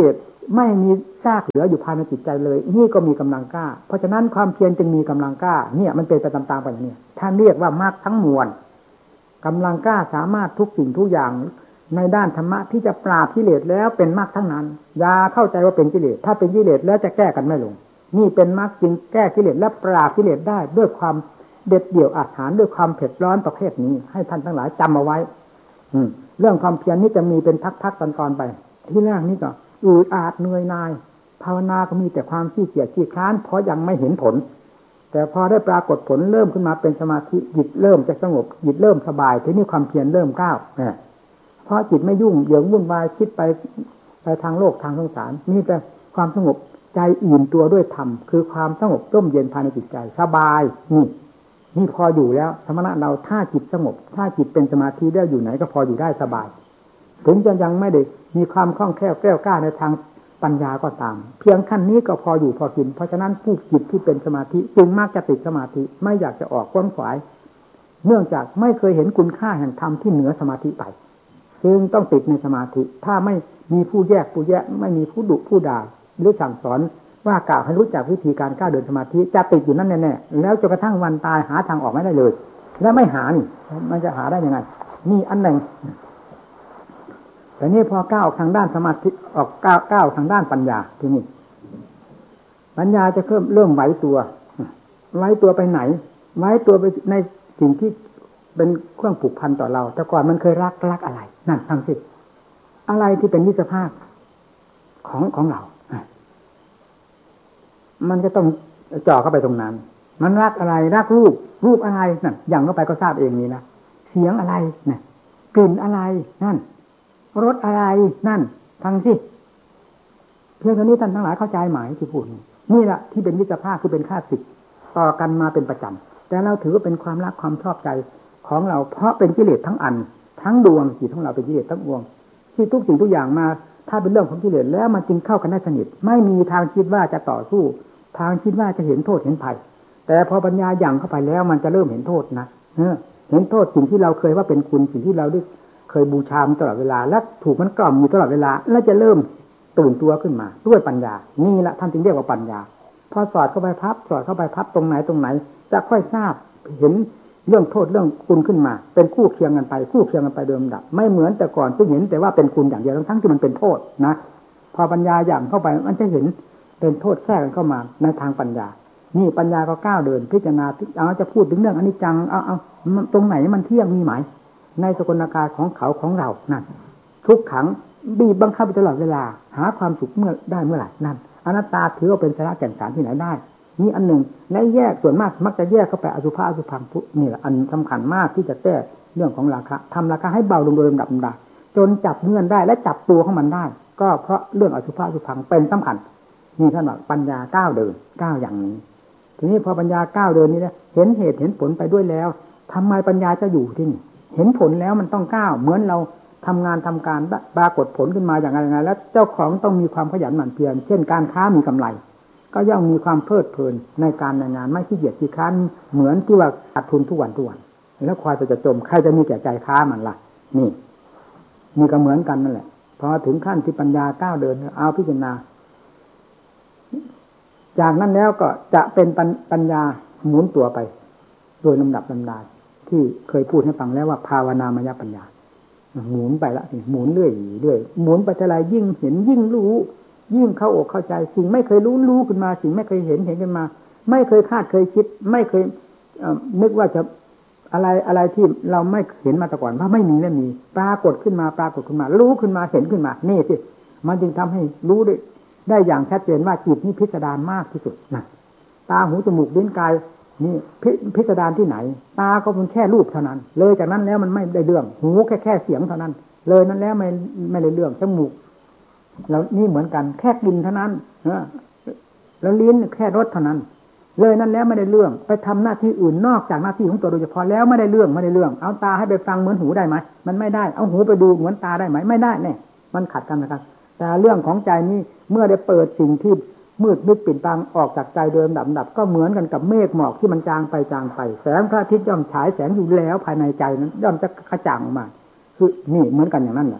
ไม่มีซากเหลืออยู่ภายในจิตใจเลยนี่ก็มีกำลังกล้าเพราะฉะนั้นความเพียรจึงมีกำลังกล้าเนี่ยมันเป็นไปตามๆกันอย่างนี้ท่านเรียกว่ามรรคทั้งมวลกำลังกล้าสามารถทุกสิ่งทุกอย่างในด้านธรรมะที่จะปราบกิเลสแล้วเป็นมรรคทั้งนั้นอย่าเข้าใจว่าเป็นกิเลสถ้าเป็นกิเลสแล้วจะแก้กันไม่ลงนี่เป็นมรรคจึงแก้กิเลสและปราบกิเลสได้ด้วยความเด็ดเดี่ยวอาถรรพ์ด้วยความเผ็ดร้อนประเภทนี้ให้ท่านทั้งหลายจำเอาไว้เรื่องความเพียรนี้จะมีเป็นพักๆตอนๆไปที่แรกนี่ก็อืดอาดเหนื่อยหน่ายภาวนาก็มีแต่ความขี้เกียจขี้คร้านเพราะยังไม่เห็นผลแต่พอได้ปรากฏผลเริ่มขึ้นมาเป็นสมาธิจิตเริ่มจะสงบจิตเริ่มสบายทีนี้ความเพียรเริ่มก้าวเนี่ยเพราะจิตไม่ยุ่งเหยิงวุ่นวายคิดไปไปทางโลกทางสงสารมีแต่ความสงบใจอิ่มตัวด้วยธรรมคือความสงบร่มเย็นภายในจิตใจสบายนี่นี่พออยู่แล้วสมณะเราถ้าจิตสงบถ้าจิตเป็นสมาธิได้อยู่ไหนก็พออยู่ได้สบายถึงจะยังไม่ได้มีความคล่องแคล่วแกล้วกล้าในทางปัญญาก็ตามเพียงขั้นนี้ก็พออยู่พอกินเพราะฉะนั้นผู้จิตที่เป็นสมาธิจึงมักจะติดสมาธิไม่อยากจะออกก้นขวายเนื่องจากไม่เคยเห็นคุณค่าแห่งธรรมที่เหนือสมาธิไปจึงต้องติดในสมาธิถ้าไม่มีผู้แยกผู้แยะไม่มีผู้ดุผู้ด่าหรือสั่งสอนว่ากล่าวให้รู้จักวิธีการก้าวเดินสมาธิจะติดอยู่นั่นแน่ๆแล้วจนกระทั่งวันตายหาทางออกไม่ได้เลยและไม่หานี่มันจะหาได้ยังไงนี่อันหนึ่งแต่นี่พอก้าวทางด้านสมาธิออกก้าวก้าวทางด้านปัญญาที่นี่ปัญญาจะเริ่มเริ่มไหวตัวไหวตัวไปไหนไหวตัวไปในสิ่งที่เป็นเครื่องผูกพันต่อเราแต่ก่อนมันเคยรักรักอะไรนั่นทำสิอะไรที่เป็นนิสภาพของของเรามันก็ต้องจ่อเข้าไปตรงนั้นมันรักอะไรรักรูปรูปอะไรนั่นอย่างเข้าไปก็ทราบเองนี่นะเสียงอะไรนั่นกลิ่นอะไรนั่นรสอะไรนั่นฟังสิเพียงเท่านี้ท่านทั้งหลายเข้าใจหมายที่พูดนี่แหละที่เป็นมิตรภาพคือเป็นข้าศึกต่อกันมาเป็นประจำแต่เราถือว่าเป็นความรักความชอบใจของเราเพราะเป็นกิเลสทั้งอันทั้งดวงจิตของเราเป็นกิเลสทั้งดวงที่ทุกสิ่งทุกอย่างมาถ้าเป็นเรื่องของกิเลสแล้วมันจึงเข้ากันได้สนิทไม่มีทางคิดว่าจะต่อสู้ทางคิดว่าจะเห็นโทษเห็นภัยแต่พอปัญญาหยั่งเข้าไปแล้วมันจะเริ่มเห็นโทษนะเห็นโทษสิ่งที่เราเคยว่าเป็นคุณสิ่งที่เราได้เคยบูชามันตลอดเวลาและถูกมันกล่อมอยู่ตลอดเวลาแล้วจะเริ่มตื่นตัวขึ้นมาด้วยปัญญานี่แหละท่านจึงเรียกว่าปัญญาพอสอดเข้าไปพับสอดเข้าไปพับตรงไหนตรงไหนจะค่อยทราบเห็นเรื่องโทษเรื่องคุณขึ้นมาเป็นคู่เคียงกันไปคู่เคียงกันไปโดยลำดับไม่เหมือนแต่ก่อนที่เห็นแต่ว่าเป็นคุณอย่างเดียวทั้งที่มันเป็นโทษนะพอปัญญาอย่างเข้าไปมันจะเห็นเป็นโทษแทรกกันเข้ามาในทางปัญญานี่ปัญญาก็ก้าวเดินพิจารณาเอาจะพูดถึงเรื่องอนิจจังเอาเอาตรงไหนมันเที่ยงมีไหมในสกลกายของเขาของเรานั่นทุกขังบีบบังคับไปตลอดเวลาหาความสุขเมื่อได้เมื่อไหร่นั่นอนัตตาถือว่าเป็นสาระแก่นสารที่ไหนได้นี่อันหนึ่งและแยกส่วนมากมักจะแยกเข้าไปอสุภะอสุภังนี่แหละอันสำคัญมากที่จะแก้เรื่องของราคะทำราคะให้เบาลงโดยลำดับลำดับจนจับเงื่อนได้และจับตัวของมันได้ก็เพราะเรื่องอสุภะอสุภังเป็นสำคัญนี่ท่านบอกปัญญาก้าวเดินก้าวอย่างนี้ทีนี้พอปัญญาก้าวเดินนี้เนี่ยเห็นเหตุเห็นผลไปด้วยแล้วทำไมปัญญาจะอยู่ที่นี่เห็นผลแล้วมันต้องก้าวเหมือนเราทำงานทำการปรากฏผลขึ้นมาอย่างไรอย่างไรแล้วเจ้าของต้องมีความขยันหมั่นเพียรเช่นการค้ามีกำไรก็ย่อมมีความเพลิดเพลินในการในงานไม่ขี้เกียจขี้ค้านเหมือนที่ว่าขาดทุนทุกวันทุกวันแล้วควายจะจมใครจะมีแก่ใจค้ามันล่ะนี่นี่ก็เหมือนกันนั่นแหละพอถึงขั้นที่ปัญญาก้าวเดินเอาพิจารณาจากนั้นแล้วก็จะเป็นปัญญาหมุนตัวไปโดยลำดับลำดาที่เคยพูดให้ฟังแล้วว่าภาวนามยปัญญาหมุนไปละหมุนเรื่อยเรื่อยหมุนไปเท่าไรยิ่งเห็นยิ่งรู้ยิ่งเข้าอกเข้าใจสิ่งไม่เคยรู้รู้ขึ้นมาสิ่งไม่เคยเห็นเห็นขึ้นมาไม่เคยคาดเคยคิดไม่เคยนึกว่าจะอะไรอะไรที่เราไม่เห็นมาแต่ก่อนว่าไม่มีไม่มีปรากฏขึ้นมาปรากฏขึ้นมารู้ขึ้นมาเห็นขึ้นมานี่สิมันจึงทำให้รู้ได้ได้อย่างชัดเจนว่าจิตนี้พิสดารมากที่สุดนะตาหูจมูกลิ้นกายนี่พิสดารที่ไหนตาก็เป็นแค่รูปเท่านั้นเลยจากนั้นแล้วมันไม่ได้เรื่องหูแค่แค่เสียงเท่านั้นเลยนั้นแล้วไม่ไม่ได้เรื่องจมูกแล้วนี่เหมือนกันแค่กลิ่นเท่านั้นแล้วลิ้นแค่รสเท่านั้นเลยนั้นแล้วไม่ได้เรื่องไปทำหน้าที่อื่นนอกจากหน้าที่ของตัวโดยเฉพาะแล้วไม่ได้เรื่องไม่ได้เรื่องเอาตาให้ไปฟังเหมือนหูได้ไหมมันไม่ได้เอาหูไปดูเหมือนตาได้ไหมไม่ได้แน่มันขัดกันนะครับแต่เรื่องของใจนี้เมื่อได้เปิดสิ่งที่มืดมิดปิดบังออกจากใจโดยลำดับก็เหมือนกันกับเมฆหมอกที่มันจางไปจางไปแสงพระอาทิตย์ย่อมฉายแสงอยู่แล้วภายในใจนั้นย่อมจะกระจ่างออกมาคือนี่เหมือนกันอย่างนั้นแหละ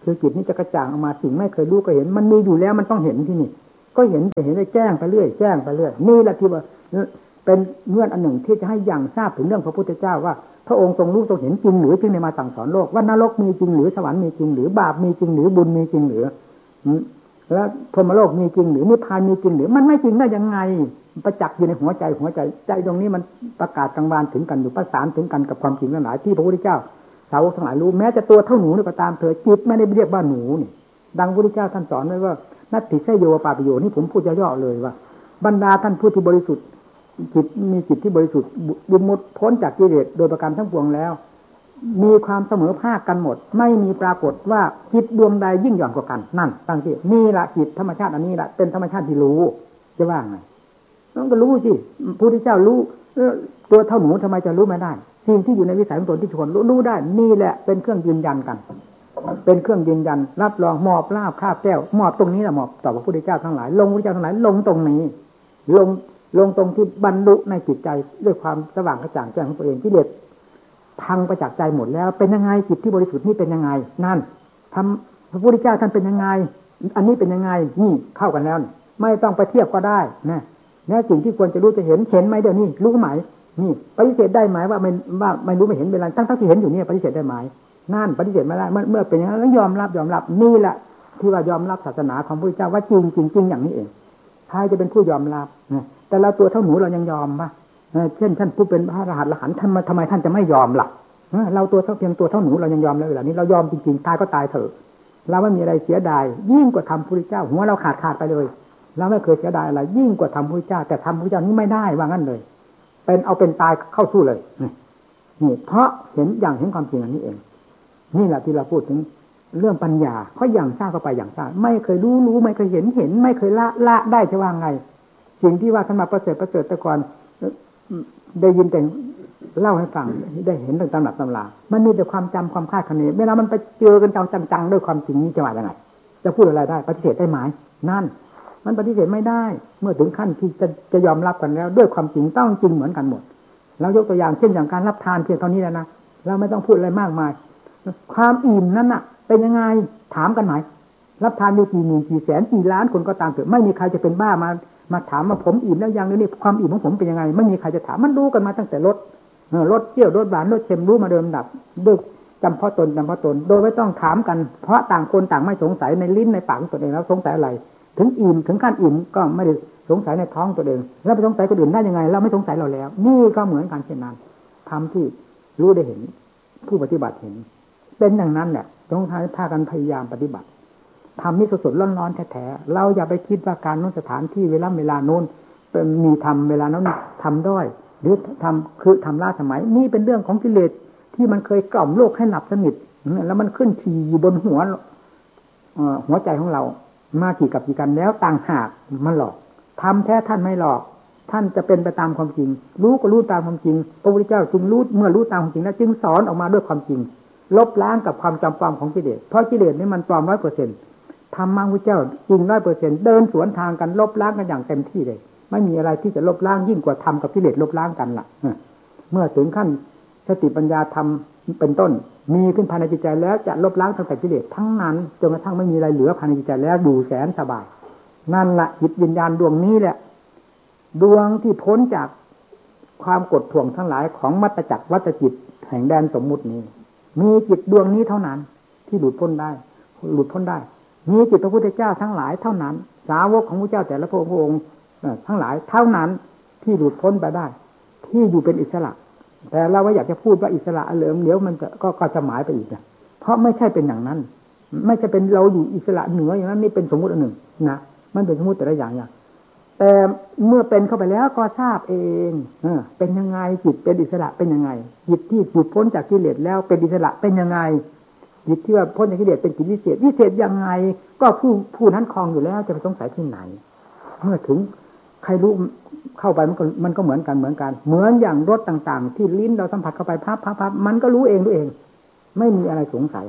คือจิตนี้จะกระจ่างออกมาสิ่งไม่เคยรู้ก็เห็นมันมีอยู่แล้วมันต้องเห็นที่นี่ก็เห็นแต่เห็นได้แจ้งไปเรื่อยแจ้งไปเรื่อยนี่แหละที่ว่าเป็นเงื่อนอันหนึ่งที่จะให้อย่างทราบถึงเรื่องพระพุทธเจ้าว่าพระองค์ทรงรู้ทรงเห็นจริงหรือจึงได้มาสั่งสอนโลกว่านรกมีจริงหรือสวรรค์มีจริงหรือบาปมีจริงหรือบุญมีจริงหรือแล้วพรหมโลกมีจริงหรือนิพพานมีจริงหรือมันไม่จริงได้ยังไงประจักษ์อยู่ในหัวใจหัวใจใจตรงนี้มันประกาศกลางวานถึงกันอยู่ประสานถึงกันกับความจริงทั้งหลายที่พระพุทธเจ้าสาวกทั้งหลายรู้แม้จะตัวเท่าหนูนี่ก็ตามเถอะจิตไม่ได้เรียกว่าหนูนี่ดังพระพุทธเจ้าท่านสอนไว้ว่านัตติเสยโยปาปโยนี่ผมพูดย่อๆเลยว่าบรรดาท่านผู้ที่บริสุทธิ์จิตมีจิตที่บริสุทธิ์บุญหมดพ้นจากกิเลสโดยประการทั้งปวงแล้วมีความเสมอภาคกันหมดไม่มีปรากฏว่าจิตดวงใดยิ่งหย่อนกว่ากันนั่นตั้งที่นี่ละจิตธรรมชาติอันนี้ละเป็นธรรมชาติที่รู้จะว่าไงต้องก็รู้สิพระพุทธเจ้ารู้ตัวเท่าหนูทำไมจะรู้ไม่ได้สิ่งที่อยู่ในวิสัยของตนที่ทุกคนรู้รู้ได้นี่แหละเป็นเครื่องยืนยันกันเป็นเครื่องยืนยันรับรองมอบลาบคาบแก้วมอบตรงนี้แหละมอบต่อพระพุทธเจ้าทั้งหลายลงพระพุทธเจ้าทั้งหลายลงตรงนี้ลงลงตรงที่บรรลุในจิตใจด้วยความสว่างกระจ่างแจ้งของตัวเองที่เด็ดพังประจักษ์ใจหมดแล้วเป็นยังไงจิตที่บริสุทธิ์นี่เป็นยังไงนั่นทำพระพุทธเจ้าท่านเป็นยังไงอันนี้เป็นยังไงนี่เข้ากันแล้วไม่ต้องไปเทียบก็ได้นะแม้สิ่งที่ควรจะรู้จะเห็นเห็นไหมเดี๋ยวนี้รู้ไหมนี่ปฏิเสธได้ไหมว่าไม่ว่าไม่รู้ไม่เห็นเป็นไรทั้งทั้งที่เห็นอยู่นี่ปฏิเสธได้ไหมนั่นปฏิเสธไม่ได้เมื่อเมื่อเป็นอย่างนั้นยอมรับยอมรับนี่แหละที่ว่ายอมรับศาสนาของพระพุทธเจ้าว่าจริงจริงจริงอย่างนี้เองใครจะเป็นผู้ยอมรับแต่เราตัวเท่าหนูเรายังยอมป่ะเช่นท่านผู้เป็นพระอรหันต์อรหันต์ทำไมทำไมท่านจะไม่ยอมล่ะเราตัวเท่าเพียงตัวเท่าหนูเรายังยอมแล้วเวลานี้เรายอมจริงๆตายก็ตายเถอะเราไม่มีอะไรเสียดายยิ่งกว่าทำพระพุทธเจ้าหัวเราขาดขาดไปเลยเราไม่เคยเสียดายอะไรยิ่งกว่าทำพระพุทธเจ้าแต่ทำพระพุทธเจ้านี้ไม่ได้ว่างั้นเลยเป็นเอาเป็นตายเข้าสู้เลยนี่เพราะเห็นอย่างเห็นความจริงอันนี้เองนี่แหละที่เราพูดถึงเรื่องปัญญาเขาอย่างทราบเข้าไปอย่างทราบไม่เคยรู้รู้ไม่เคยเห็นเห็นไม่เคยละละได้จะว่าไงสิ่งที่ว่าท่านมาประเสริฐประเสริฐแต่ก่อนได้ยินแต่เล่าให้ฟังได้เห็นต่างๆหลักตำรามันมีแต่ความจำความคาดคะเนเวลามันไปเจอกันจังๆด้วยความจริงนี้จะว่ายังไงจะพูดอะไรได้ปฏิเสธได้ไหมนั่นมันปฏิเสธไม่ได้เมื่อถึงขั้นที่จะจะยอมรับกันแล้วด้วยความจริงต้องจริงเหมือนกันหมดเรายกตัวอย่างเช่นอย่างการรับทานเพียงเท่านี้แล้วนะเราไม่ต้องพูดอะไรมากมายความอิ่มนั้นน่ะเป็นยังไงถามกันไหมรับทานอยู่กี่หมื่นกี่แสนกี่ล้านคนก็ตามเถอะไม่มีใครจะเป็นบ้ามามาถามว่าผมอิ่มแล้วยังนี่ความอิ่มของผมเป็นยังไงไม่มีใครจะถามมันรู้กันมาตั้งแต่รสรสเปรี้ยวรสหวานรสเค็มรู้มาโดยลำดับด้วยจำเพาะตนจำเพาะตนโดยไม่ต้องถามกันเพราะต่างคนต่างไม่สงสัยในลิ้นในปากของตนเองแล้วสงสัยอะไรถึงอิ่มถึงขั้นอิ่มก็ไม่ได้สงสัยในท้องตัวเองแล้วไปสงสัยคนอื่นได้ยังไงเราไม่สงสัยเราแล้วนี่ก็เหมือนกันเช่นนั้นทำที่รู้ได้เห็นผู้ปฏิบัติเห็นเป็นอย่างนั้นแหละต้องพากันพยายามปฏิบัติทำนี่สดๆร้อนๆแท้ๆเราอย่าไปคิดว่าการนู้นสถานที่เวลาเวลาโน้นมีทำเวลานั้นทำด้อยหรือทำคือทำล่าสมัยนี่เป็นเรื่องของกิเลสที่มันเคยกล่อมโลกให้หลับสนิทแล้วมันขึ้นทีอยู่บนหัวหัวใจของเรามาขี่กับขี่กันแล้วต่างหากมันหลอกทำแท้ท่านไม่หลอกท่านจะเป็นไปตามความจริงรู้ก็รู้ตามความจริงพระพุทธเจ้าจึงรู้เมื่อรู้ตามความจริงแล้วจึงสอนออกมาด้วยความจริงลบล้างกับความจำปลอมของกิเลสเพราะกิเลสนี่มันปลอมร้อยเปอร์เซ็นต์ธรรมะพระเจ้าจริงร้อยเปอร์เซ็นต์เดินสวนทางกันลบล้างกันอย่างเต็มที่เลยไม่มีอะไรที่จะลบล้างยิ่งกว่าธรรมกับกิเลสลบล้างกันล่ะเมื่อถึงขั้นสติปัญญาธรรมเป็นต้นมีขึ้นภายในจิตใจแล้วจะลบล้างตั้งแต่กิเลสทั้งนั้นจนกระทั่งไม่มีอะไรเหลือภายในจิตใจแล้วอยู่แสนสบายนั่นละจิตวิญญาณดวงนี้แหละดวงที่พ้นจากความกดท่วงทั้งหลายของมัตตจักรวัตจิตแห่งแดนสมมุตินี้มีจิตดวงนี้เท่านั้นที่หลุดพ้นได้หลุดพ้นได้มีจิตพระพุทธเจ้าทั้งหลายเท่านั้นสาวกของพระเจ้าแต่ละพระองค์ทั้งหลายเท่านั้นที่หลุดพ้นไปได้ที่อยู่เป็นอิสระแต่เราว่าอยากจะพูดว่าอิสระเหลิมเหลียวมันก็ก็จะหมายไปอีกนะเพราะไม่ใช่เป็นอย่างนั้นไม่ใช่เป็นเราอยู่อิสระเหนืออย่างนั้นนี่เป็นสมมุติอันหนึ่งนะมันเป็นสมมุติแต่ละอย่างอย่างแต่เมื่อเป็นเข้าไปแล้วก็ทราบเองเออเป็นยังไงจิตเป็นอิสระเป็นยังไงจิตที่หลุดพ้นจากกิเลสแล้วเป็นอิสระเป็นยังไงจิตที่ว่าพ้นจากกิเลสเป็นจิตวิเศษวิเศษยังไงก็ผู้ผู้นั้นครองอยู่แล้วจะไปสงสัยที่ไหนเมื่อถึงใครรู้เข้าไปมันก็มันก็เหมือนกันเหมือนกันเหมือนอย่างรสต่างๆที่ลิ้นเราสัมผัสเข้าไปพับพับพับมันก็รู้เองรู้เองไม่มีอะไรสงสัย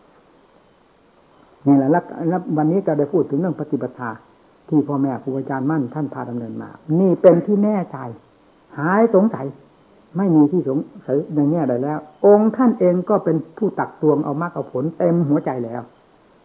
นี่แหละแล้ววันนี้ก็ได้พูดถึงเรื่องปฏิปทาที่พ่อแม่ครูอาจารย์มั่นท่านพาดำเนินมานี่เป็นที่แน่ใจหายสงสัยไม่มีที่สงสัยในแง่ใดแล้วองค์ท่านเองก็เป็นผู้ตักตวงเอามรรคเอาผลเต็มหัวใจแล้ว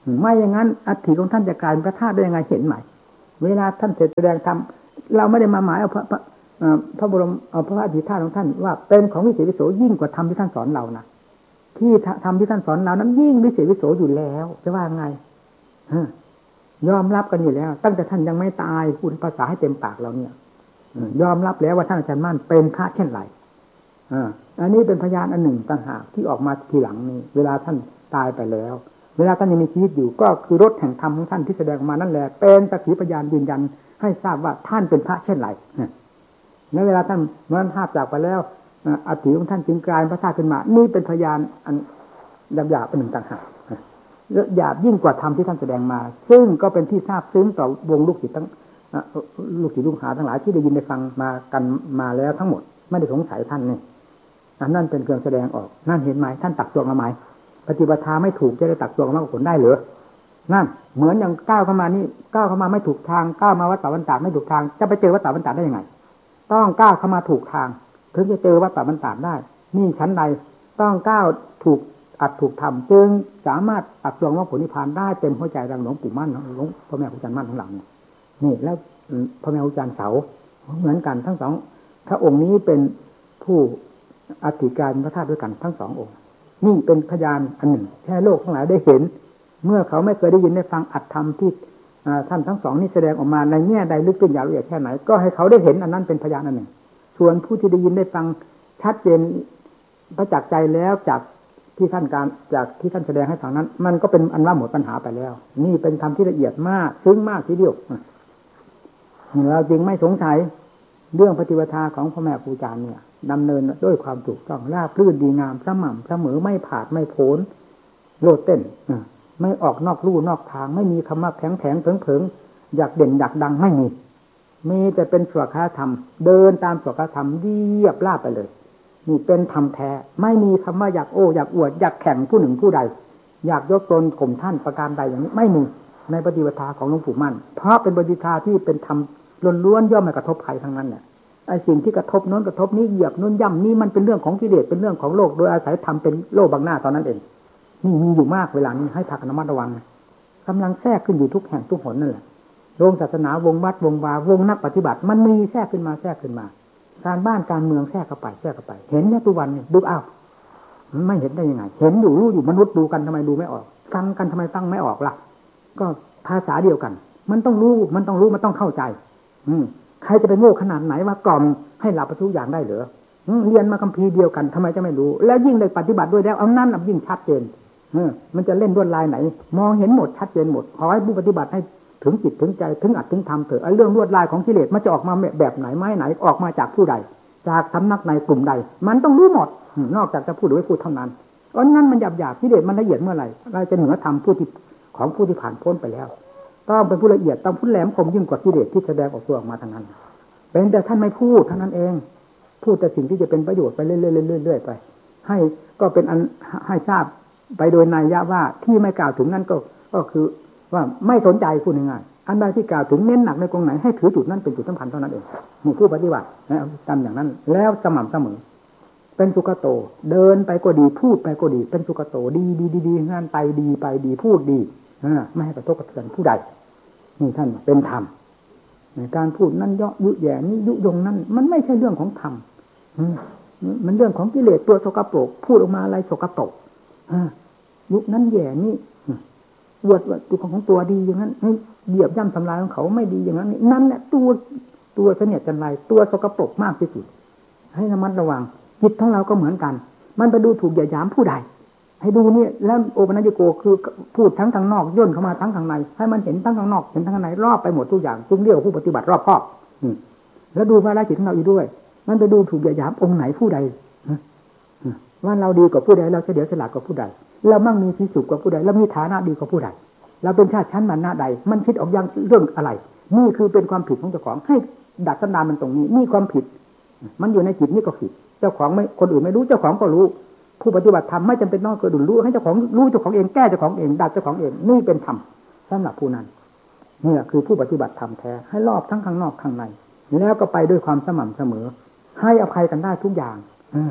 ไม่อย่างนั้นอัฐิของท่านจะกลายเป็นพระธาตุได้ยังไงเห็นไหมเวลาท่านเสร็จแสดงธรรมเราไม่ได้มาหมายเอาพระพระบรมเอาพระอธิธาตุของท่านว่าเป็นของวิเศษวิโสยิ่งกว่าธรรมที่ท่านสอนเรานะที่ธรรมที่ท่านสอนเรานั้นยิ่งวิเศษวิโสอยู่แล้วจะว่าไงยอมรับกันอยู่แล้วตั้งแต่ท่านยังไม่ตายพูดภาษาให้เต็มปากเราเนี่ยยอมรับแล้วว่าท่านอาจารย์มั่นเป็นพระเช่นไรอันนี้เป็นพยานอันหนึ่งต่างหากที่ออกมาทีหลังนี้เวลาท่านตายไปแล้วเวลาท่านยังมีชีวิตอยู่ก็คือรถแห่งธรรมของท่านที่แสดงออกมานั่นแหละเป็นสักขีพยานยืนยันให้ทราบว่าท่านเป็นพระเช่นไรในเวลาท่านมรณภาพจากไปแล้วอัฐิของท่านจึงกลายพระธาตุขึ้นมานี่เป็นพยานอันหยาบๆเป็นหนึ่งต่างหากหยาบยิ่งกว่าธรรมที่ท่านแสดงมาซึ่งก็เป็นที่ทราบซึ้งต่อวงลูกศิษย์ทั้งลูกศิษย์ลูกหาทั้งหลายที่ได้ยินได้ฟังมากันมาแล้วทั้งหมดไม่ได้สงสัยท่านนี่อันนั่นเป็นเครื่องแสดงออกนั่นเห็นไหมท่านตักตวงมาไหมปฏิบัติธรรมไม่ถูกจะได้ตักตวงมากกว่าผลได้หรือนั่นเหมือนอย่างก้าวเข้ามานี่ก้าวเข้ามาไม่ถูกทางก้าวมาวัดป่าบรรดาไม่ถูกทางจะไปเจอวัดป่าบรรดาได้ยังไงต้องก้าวเข้ามาถูกทางถึงจะเจอวัดป่าบรรดาได้นี่ชั้นใดต้องก้าวถูกอัดถูกทำจึงสามารถตักตวงว่าผลนิพพานได้เต็มหัวใจดังหลวงปู่มั่นหลวงพ่อแม่ครูอาจารย์มั่นทั้งหลังนี่แล้วพ่อแม่ครูอาจารย์เสาเหมือนกันทั้งสองพระองค์นี้เป็นผู้อธิการพระธาตุด้วยกันทั้งสององค์นี่เป็นพยานอันหนึ่งแค่โลกทั้งหลายได้เห็นเมื่อเขาไม่เคยได้ยินได้ฟังอัตธรรมที่ท่านทั้งสองนี้แสดงออกมาในแง่ใดลึกซึ้งยาวละเอียดแค่ไหนก็ให้เขาได้เห็นอันนั้นเป็นพยานอันหนึ่งส่วนผู้ที่ได้ยินได้ฟังชัดเจนประจักษ์ใจแล้วจากที่ท่านการจากที่ท่านแสดงให้ฟังนั้นมันก็เป็นอันว่าหมดปัญหาไปแล้วนี่เป็นธรรมที่ละเอียดมากซึ้งมากทีเดียวเราจริงไม่สงสัยเรื่องปฏิปทาของพ่อแม่ครูอาจารย์เนี่ยดำเนินด้วยความถูกต้องราบรื่นดีงามสม่ำเสมอไม่ผาดไม่โผนโลดเต้นไม่ออกนอกลู่นอกทางไม่มีคำว่าแข็งแข็งเผิงเผิงอยากเด่นอยากดังไม่มีมีแต่เป็นสวขาธรรมเดินตามสวขาธรรมเรียบราบไปเลยนี่เป็นธรรมแท้ไม่มีคำว่าอยากโอ้อยากอวดอยากแข่งผู้หนึ่งผู้ใดอยากยกตนข่มท่านประการใดอย่างนี้ไม่มีในปฏิปทาของหลวงปู่มั่นเพราะเป็นปฏิปทาที่เป็นธรรมล้วนๆย่อมไม่กระทบใครทั้งนั้นแหละไอ้สิ่งที่กระทบโน้นกระทบนี้เหยียบโน้นย่ำนี่มันเป็นเรื่องของกิเลสเป็นเรื่องของโลกโดยอาศัยธรรมเป็นโลกบังหน้าตอนนั้นเองนี่มีอยู่มากเวลานี้ให้พากันระมัดระวังกำลังแทรกขึ้นอยู่ทุกแห่งทุกหนนั่นแหละโรงศาสนาวงวัดวงวาวงนักปฏิบัติมันมีแทรกขึ้นมาแทรกขึ้นมาการบ้านการเมืองแทรกเข้าไปแทรกเข้าไปเห็นเนี่ยทุกวันเนี่ยดูอ้าวไม่เห็นได้ยังไงเห็นอยู่รู้อยู่มนุษย์ดูกันทำไมดูไม่ออกฟังกันทำไมฟังไม่ออกล่ะก็ภาษาเดียวกันมันต้องรู้มันต้องรู้มันต้องเข้าใจอืมใครจะไปโง่ขนาดไหนว่ากล่อมให้หลับไปทุกอย่างได้เหรอเรียนมาคัมภีร์เดียวกันทำไมจะไม่รู้แล้วยิ่งได้ปฏิบัติด้วยแล้วเอานั่นยิ่งชัดเจนเออมันจะเล่นด้วยลายไหนมองเห็นหมดชัดเจนหมดขอให้ผู้ปฏิบัติให้ถึงจิตถึงใจถึงอัตถึงธรรมเถอะไอ้เรื่องลวดลายของกิเลสมันจะออกมาแบบไหนไม้ไหนออกมาจากผู้ใดจากสำนักในกลุ่มใดมันต้องรู้หมดนอกจากจะพูดหรือไม่พูดเท่านั้นเพราะงั้นมันหยาบหยาบกิเลสมันละเอียดเมื่อไหร่เราจะเหนือธรรมผู้ที่ของผู้ที่ผ่านพ้นไปแล้วต้องเป็นผู้ละเอียดต้องผู้แหลมคมยิ่งกว่ากิเลสที่แสดงออกตัวออกมาทางนั้นเป็นแต่ท่านไม่พูดเท่านั้นเองพูดแต่สิ่งที่จะเป็นประโยชน์ไปเรื่อยๆๆๆไปให้ก็เป็นอันให้ทราบไปโดยนัยยะว่าที่ไม่กล่าวถึงนั้นก็ก็คือว่าไม่สนใจพูดง่ายๆอันใดที่กล่าวถึงเน้นหนักในตรงไหนให้ถือจุดนั้นเป็นจุดสำคัญเท่านั้นเองหมู่ผู้ปฏิบัตินะทำอย่างนั้นแล้วสม่ำเสมอเป็นสุขโตเดินไปก็ดีพูดไปก็ดีเป็นสุขโตดีดีดีดีงานไปดีไปดีพูดดีไม่ให้กระทบกระเทือนผู้ใดนี่ท่านเป็นธรรมการพูดนั้นเยาะยุแย่นี้ยุยงนั้นมันไม่ใช่เรื่องของธรรมมันเรื่องของกิเลสตัวสกปรกพูดออกมาอะไรสกปรกยุคนั้นแย่นี่อวดว่าตัวของตัวดีอย่างนั้นเหยียบย่ำทำลายของเขาไม่ดีอย่างนั้นนั่นแหละตัวตัวเสนียดจันไรตัวสกปรกมากที่สุดให้ระมัดระวังจิตของเราก็เหมือนกันมันไปดูถูกเหยียดหยามผู้ใดให้ดูนี่แล้วโอปัญญโกคือพูดทั้งทางนอกย่นเข้ามาทั้งทางในให้มันเห็นทั้งทางนอกเห็นทั้งทางในรอบไปหมดทุกอย่างจึงเรียกว่าผู้ปฏิบัติรอบครอบแล้วดูภารกิจของเราอีกด้วยมันไปดูถูกเหยียดหยามองค์ไหนผู้ใดว่าเราดีกว่าผู้ใดเราเฉลียวฉลาดกว่าผู้ใดเรามั่งมีที่สุขกว่าผู้ใดเรามีฐานะดีกว่าผู้ใดเราเป็นชาติชั้นวรรณะใดมันคิดออกอย่างเรื่องอะไรนี่คือเป็นความผิดของเจ้าของให้ดัดสันดานมันตรงนี้นี่ความผิดมันอยู่ในจิตนี่ก็ผิดเจ้าของไม่คนอื่นไม่รู้เจ้าของก็รู้ผู้ปฏิบัติธรรมไม่จำเป็นต้องคนอื่นรู้ให้เจ้าของรู้เจ้าของเองแก้เจ้าของเองดัดเจ้าของเองนี่เป็นธรรมสำหรับผู้นั้นนี่คือผู้ปฏิบัติธรรมแท้ให้รอบทั้งข้างนอกข้างในแล้วก็ไปด้วยความสม่ำเสมอให้อภัยกันได้ทุกอย่าง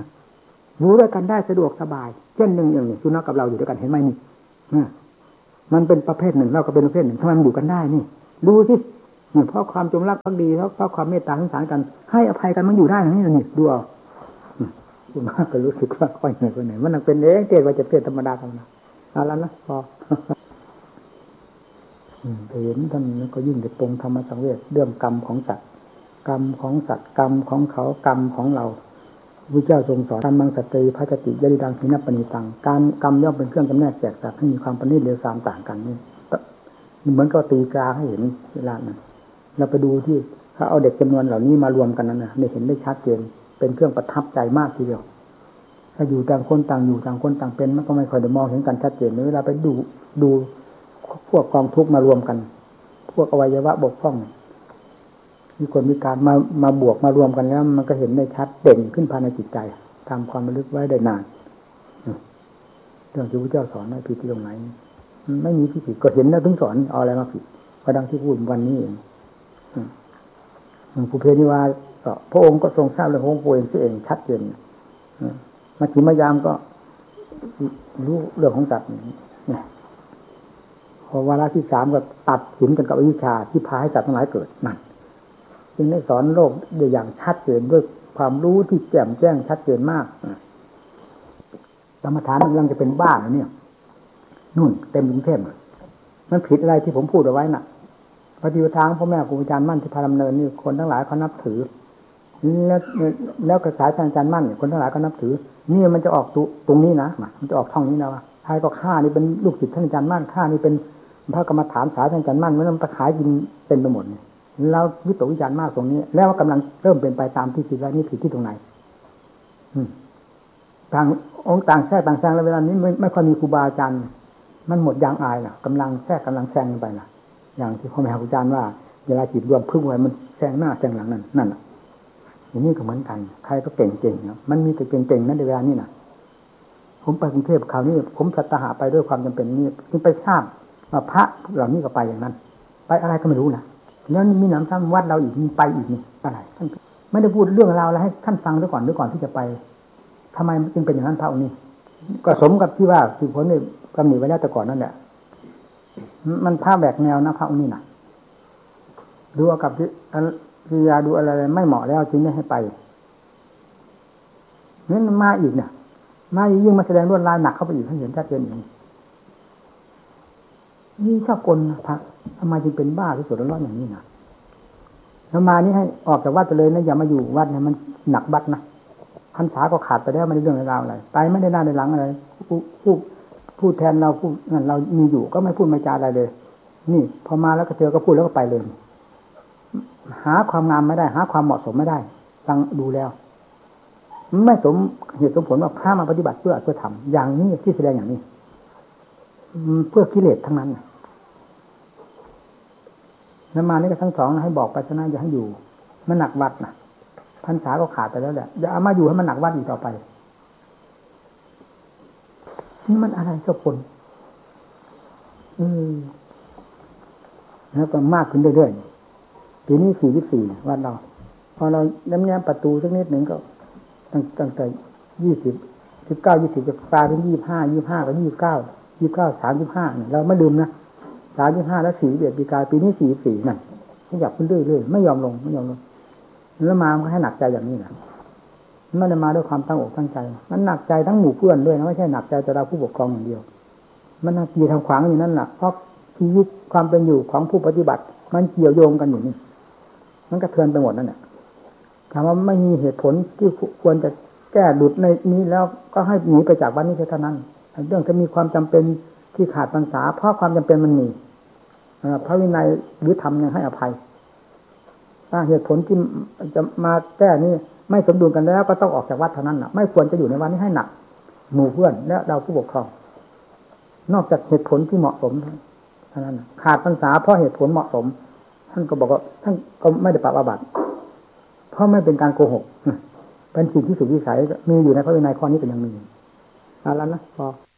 อยู่ด้วยกันได้สะดวกสบายเช่นหนึ่งอย่างนี้สุนัขกับเราอยู่ด้วยกันเห็นไหมนี่มันเป็นประเภทหนึ่งเราก็เป็นประเภทหนึ่งทำไมมันอยู่กันได้นี่ดูสิเพราะความจงรักภักดีเพราะความเมตตาสงสารกันให้อภัยกันมันอยู่ได้อย่างนี้นี่ดูเอาคุณมากก็รู้สึกว่าค่อยเหนื่อยไปไหนมันนังเป็นเองเทศว่าจะเทศธรรมดาธรรมดาเอาแล้วนะพอเห็นท่านก็ยิ่งจะตรงธรรมสังเวชเรื่องกรรมของสัตว์กรรมของสัตว์กรรมของเขากรรมของเราพระเจ้าทรงสอนกรรมังสตรีภัจติยริดังหินปณิตังการกรรมย่อมเป็นเครื่องจำแนกแจกสัตว์ให้มีความประณีตเลวทรามต่างกันนี่เหมือนกับตีกาให้เห็นเวลานั้นเราไปดูที่เขาเอาเด็กจำนวนเหล่านี้มารวมกันนั้นนะได้เห็นได้ชัดเจนเป็นเครื่องประทับใจมากทีเดียวถ้าอยู่ต่างคนต่างอยู่ต่างคนต่างเป็นมันก็ไม่ค่อยได้มองเห็นกันชัดเจนเวลาไปดูดูพวกกองทุกข์มารวมกันพวกอวัยวะบกพร่องมีคนมีการมามาบวกมารวมกันแล้วมันก็เห็นได้ชัดเด่นขึ้นภายในจิตใจทำความระลึกไว้ได้นานเรื่องที่พระเจ้าสอนไม่ผิดที่ตรงไหนไม่มีที่ผิดก็เห็นแล้วถึงสอนเอาอะไรมาผิดก็ดังที่พูดวันนี้เองผู้เพนิวาพระองค์ก็ทรงทราบเรื่องของพระองค์เองชัดเจนมาชิมายามก็รู้เรื่องของสัตว์เนี่ยพอวาระที่สามก็ตัดสินกันกับอวิชชาที่พาให้สัตว์ทั้งหลายเกิดนั่นจึงได้สอนโลกได้อย่างชัดเจนด้วยความรู้ที่แจ่มแจ้งชัดเจนมากกรรมฐานมันกำลังจะเป็นบ้าเนี่ยนู่นเต็มกรุงเทพมันผิดอะไรที่ผมพูดเอาไว้น่ะปฏิปทาของพ่อแม่ครูอาจารย์มั่นที่พาดำเนินนี่คนทั้งหลายเขานับถือแล้วแล้วกระสายอาจารย์มั่นคนทั้งหลายก็นับถือนี่มันจะออกตรงนี้นะมันจะออกช่องนี้นะว่าใครก็ฆ่านี่เป็นลูกศิษย์ท่านอาจารย์มั่นฆ่านี่เป็นพระกรรมฐานสายท่านอาจารย์มั่นมันไปขายกินเป็นไปหมดแล้ววิตกวิจารณ์มากตรงนี้แล้วกำลังเริ่มเป็นไปตามที่คิดไว้นี่ผิดที่ตรงไหนต่างองค์ต่างแทรกต่างแซงแล้วเวลานี้ไม่ไม่ค่อยมีครูบาอาจารย์มันหมดยางอายน่ะกำลังแทรกกำลังแซงไปน่ะอย่างที่พ่อแม่ครูอาจารย์ว่าเวลาจิตรวมพึ่งไว้มันแซงหน้าแซงหลังนั่นนั่นอย่างนี้ก็เหมือนกันใครก็เก่งๆนะมันมีแต่เก่งๆนั่นในเวลานี้น่ะผมไปกรุงเทพคราวนี้ผมสัตหะไปด้วยความจำเป็นนี่จึงไปทราบว่าพระเหล่านี้ก็ไปอย่างนั้นไปอะไรก็ไม่รู้นะแล้วมีหนำซ้ำวัดเราอีกมีไปอีกนี่อะไรท่านไม่ได้พูดเรื่องราวอะไรให้ท่านฟังด้วยก่อนด้วยก่อนที่จะไปทำไมจึงเป็นอย่างนั้นพระองค์นี้ก็สมกับที่ว่าสิผลนี่กำหนดไว้แล้วแต่ก่อนนั่นแหละมันพระแบกแนวนะพระองค์นี้นะดูเอากับวิยาดูอะไรไม่เหมาะแล้วจึงไม่ให้ไปนี่มันมาอีกเนี่ยมายิ่งมาแสดงลวดลายหนักเข้าไปอีกท่านเห็นชัดเจนอย่างนี้นี่ชอบกลนะพระทำไมจึงเป็นบ้าที่สุดร้อนอย่างนี้นะแล้วมานี่ให้ออกจากวัดไปเลยนะอย่ามาอยู่วัดเนี่ยมันหนักบัดนะพรรษาก็ขาดไปแล้วไม่ได้เรื่องราวอะไรไปไม่ได้หน้าในหลังอะไรผู้ผู้พูดแทนเราพูดนั่นเรามีอยู่ก็ไม่พูดไม่จาอะไรเลยนี่พอมาแล้วก็เจอก็พูดแล้วก็ไปเลยหาความงามไม่ได้หาความเหมาะสมไม่ได้ฟังดูแล้วไม่สมเหตุสมผลว่าพระมาปฏิบัติเพื่อเพื่อทำอย่างนี้ที่แสดงอย่างนี้เพื่อกิเลสทั้งนั้นแล้วมานี่ก็ทั้งสองให้บอกไปชนะอย่าให้อยู่มันหนักวัดนะพรรษาก็ขาดไปแล้วแหละอย่าเอามาอยู่ให้มันหนักวัดอีกต่อไปนี่มันอะไรเจ้าผลอืมแล้วก็มากขึ้นเรื่อยๆปีนี้สี่สิบสี่วัดเราพอเราแง้มๆประตูสักนิดหนึ่งก็ตั้งตั้งแต่ยี่สิบสิบเก้ายี่สิบจะกลายเป็นยี่สิบห้ายี่สิบห้ากับยี่สิบเก้ายี่สิบเก้าสามสิบห้าเนี่ยเราไม่ลืมนะสามสิบห้าแล้วสี่สิบเอ็ดปีกายปีนี้สี่สิบสี่นั่นขยับขึ้นเรื่อยๆไม่ยอมลงไม่ยอมลงแล้วมามันก็ให้หนักใจอย่างนี้นะไม่ได้มาด้วยความตั้งอกตั้งใจมันหนักใจทั้งหมู่เพื่อนด้วยนะไม่ใช่หนักใจแต่เราผู้ปกครองอย่างเดียวมันนักกีทำขวางอยู่นั่นแหละเพราะชีวิตความเป็นอยู่ของผู้ปฏิบัติมันเกี่ยวโยงกันอยู่นี่มันกระเทือนไปหมดนั่นแหละถามว่าไม่มีเหตุผลที่ควรจะแก้ดุดในนี้แล้วก็ให้หนีไปจากวันนี้เท่านั้นเรื่องจะมีความจำเป็นที่ขาดพรรษาเพราะความจำเป็นมันมีพระวินัยหรือธรรมยังให้อภัยถ้าเหตุผลที่จะมาแก้นี่ไม่สมดุลกันแล้วก็ต้องออกจากวัดเท่านั้นนะไม่ควรจะอยู่ในวันนี้ให้หนักหมู่เพื่อนและเราผู้ปกครองนอกจากเหตุผลที่เหมาะสมเท่านั้นขาดพรรษาเพราะเหตุผลเหมาะสมท่านก็บอกว่าท่านก็ไม่ได้ปรับอาบัติเพราะไม่เป็นการโกหกเป็นสิ่งที่สุดวิสัยมีอยู่ในพระวินัยข้อนี้เป็นอย่างหนึ่งเอาแล้วนะพอ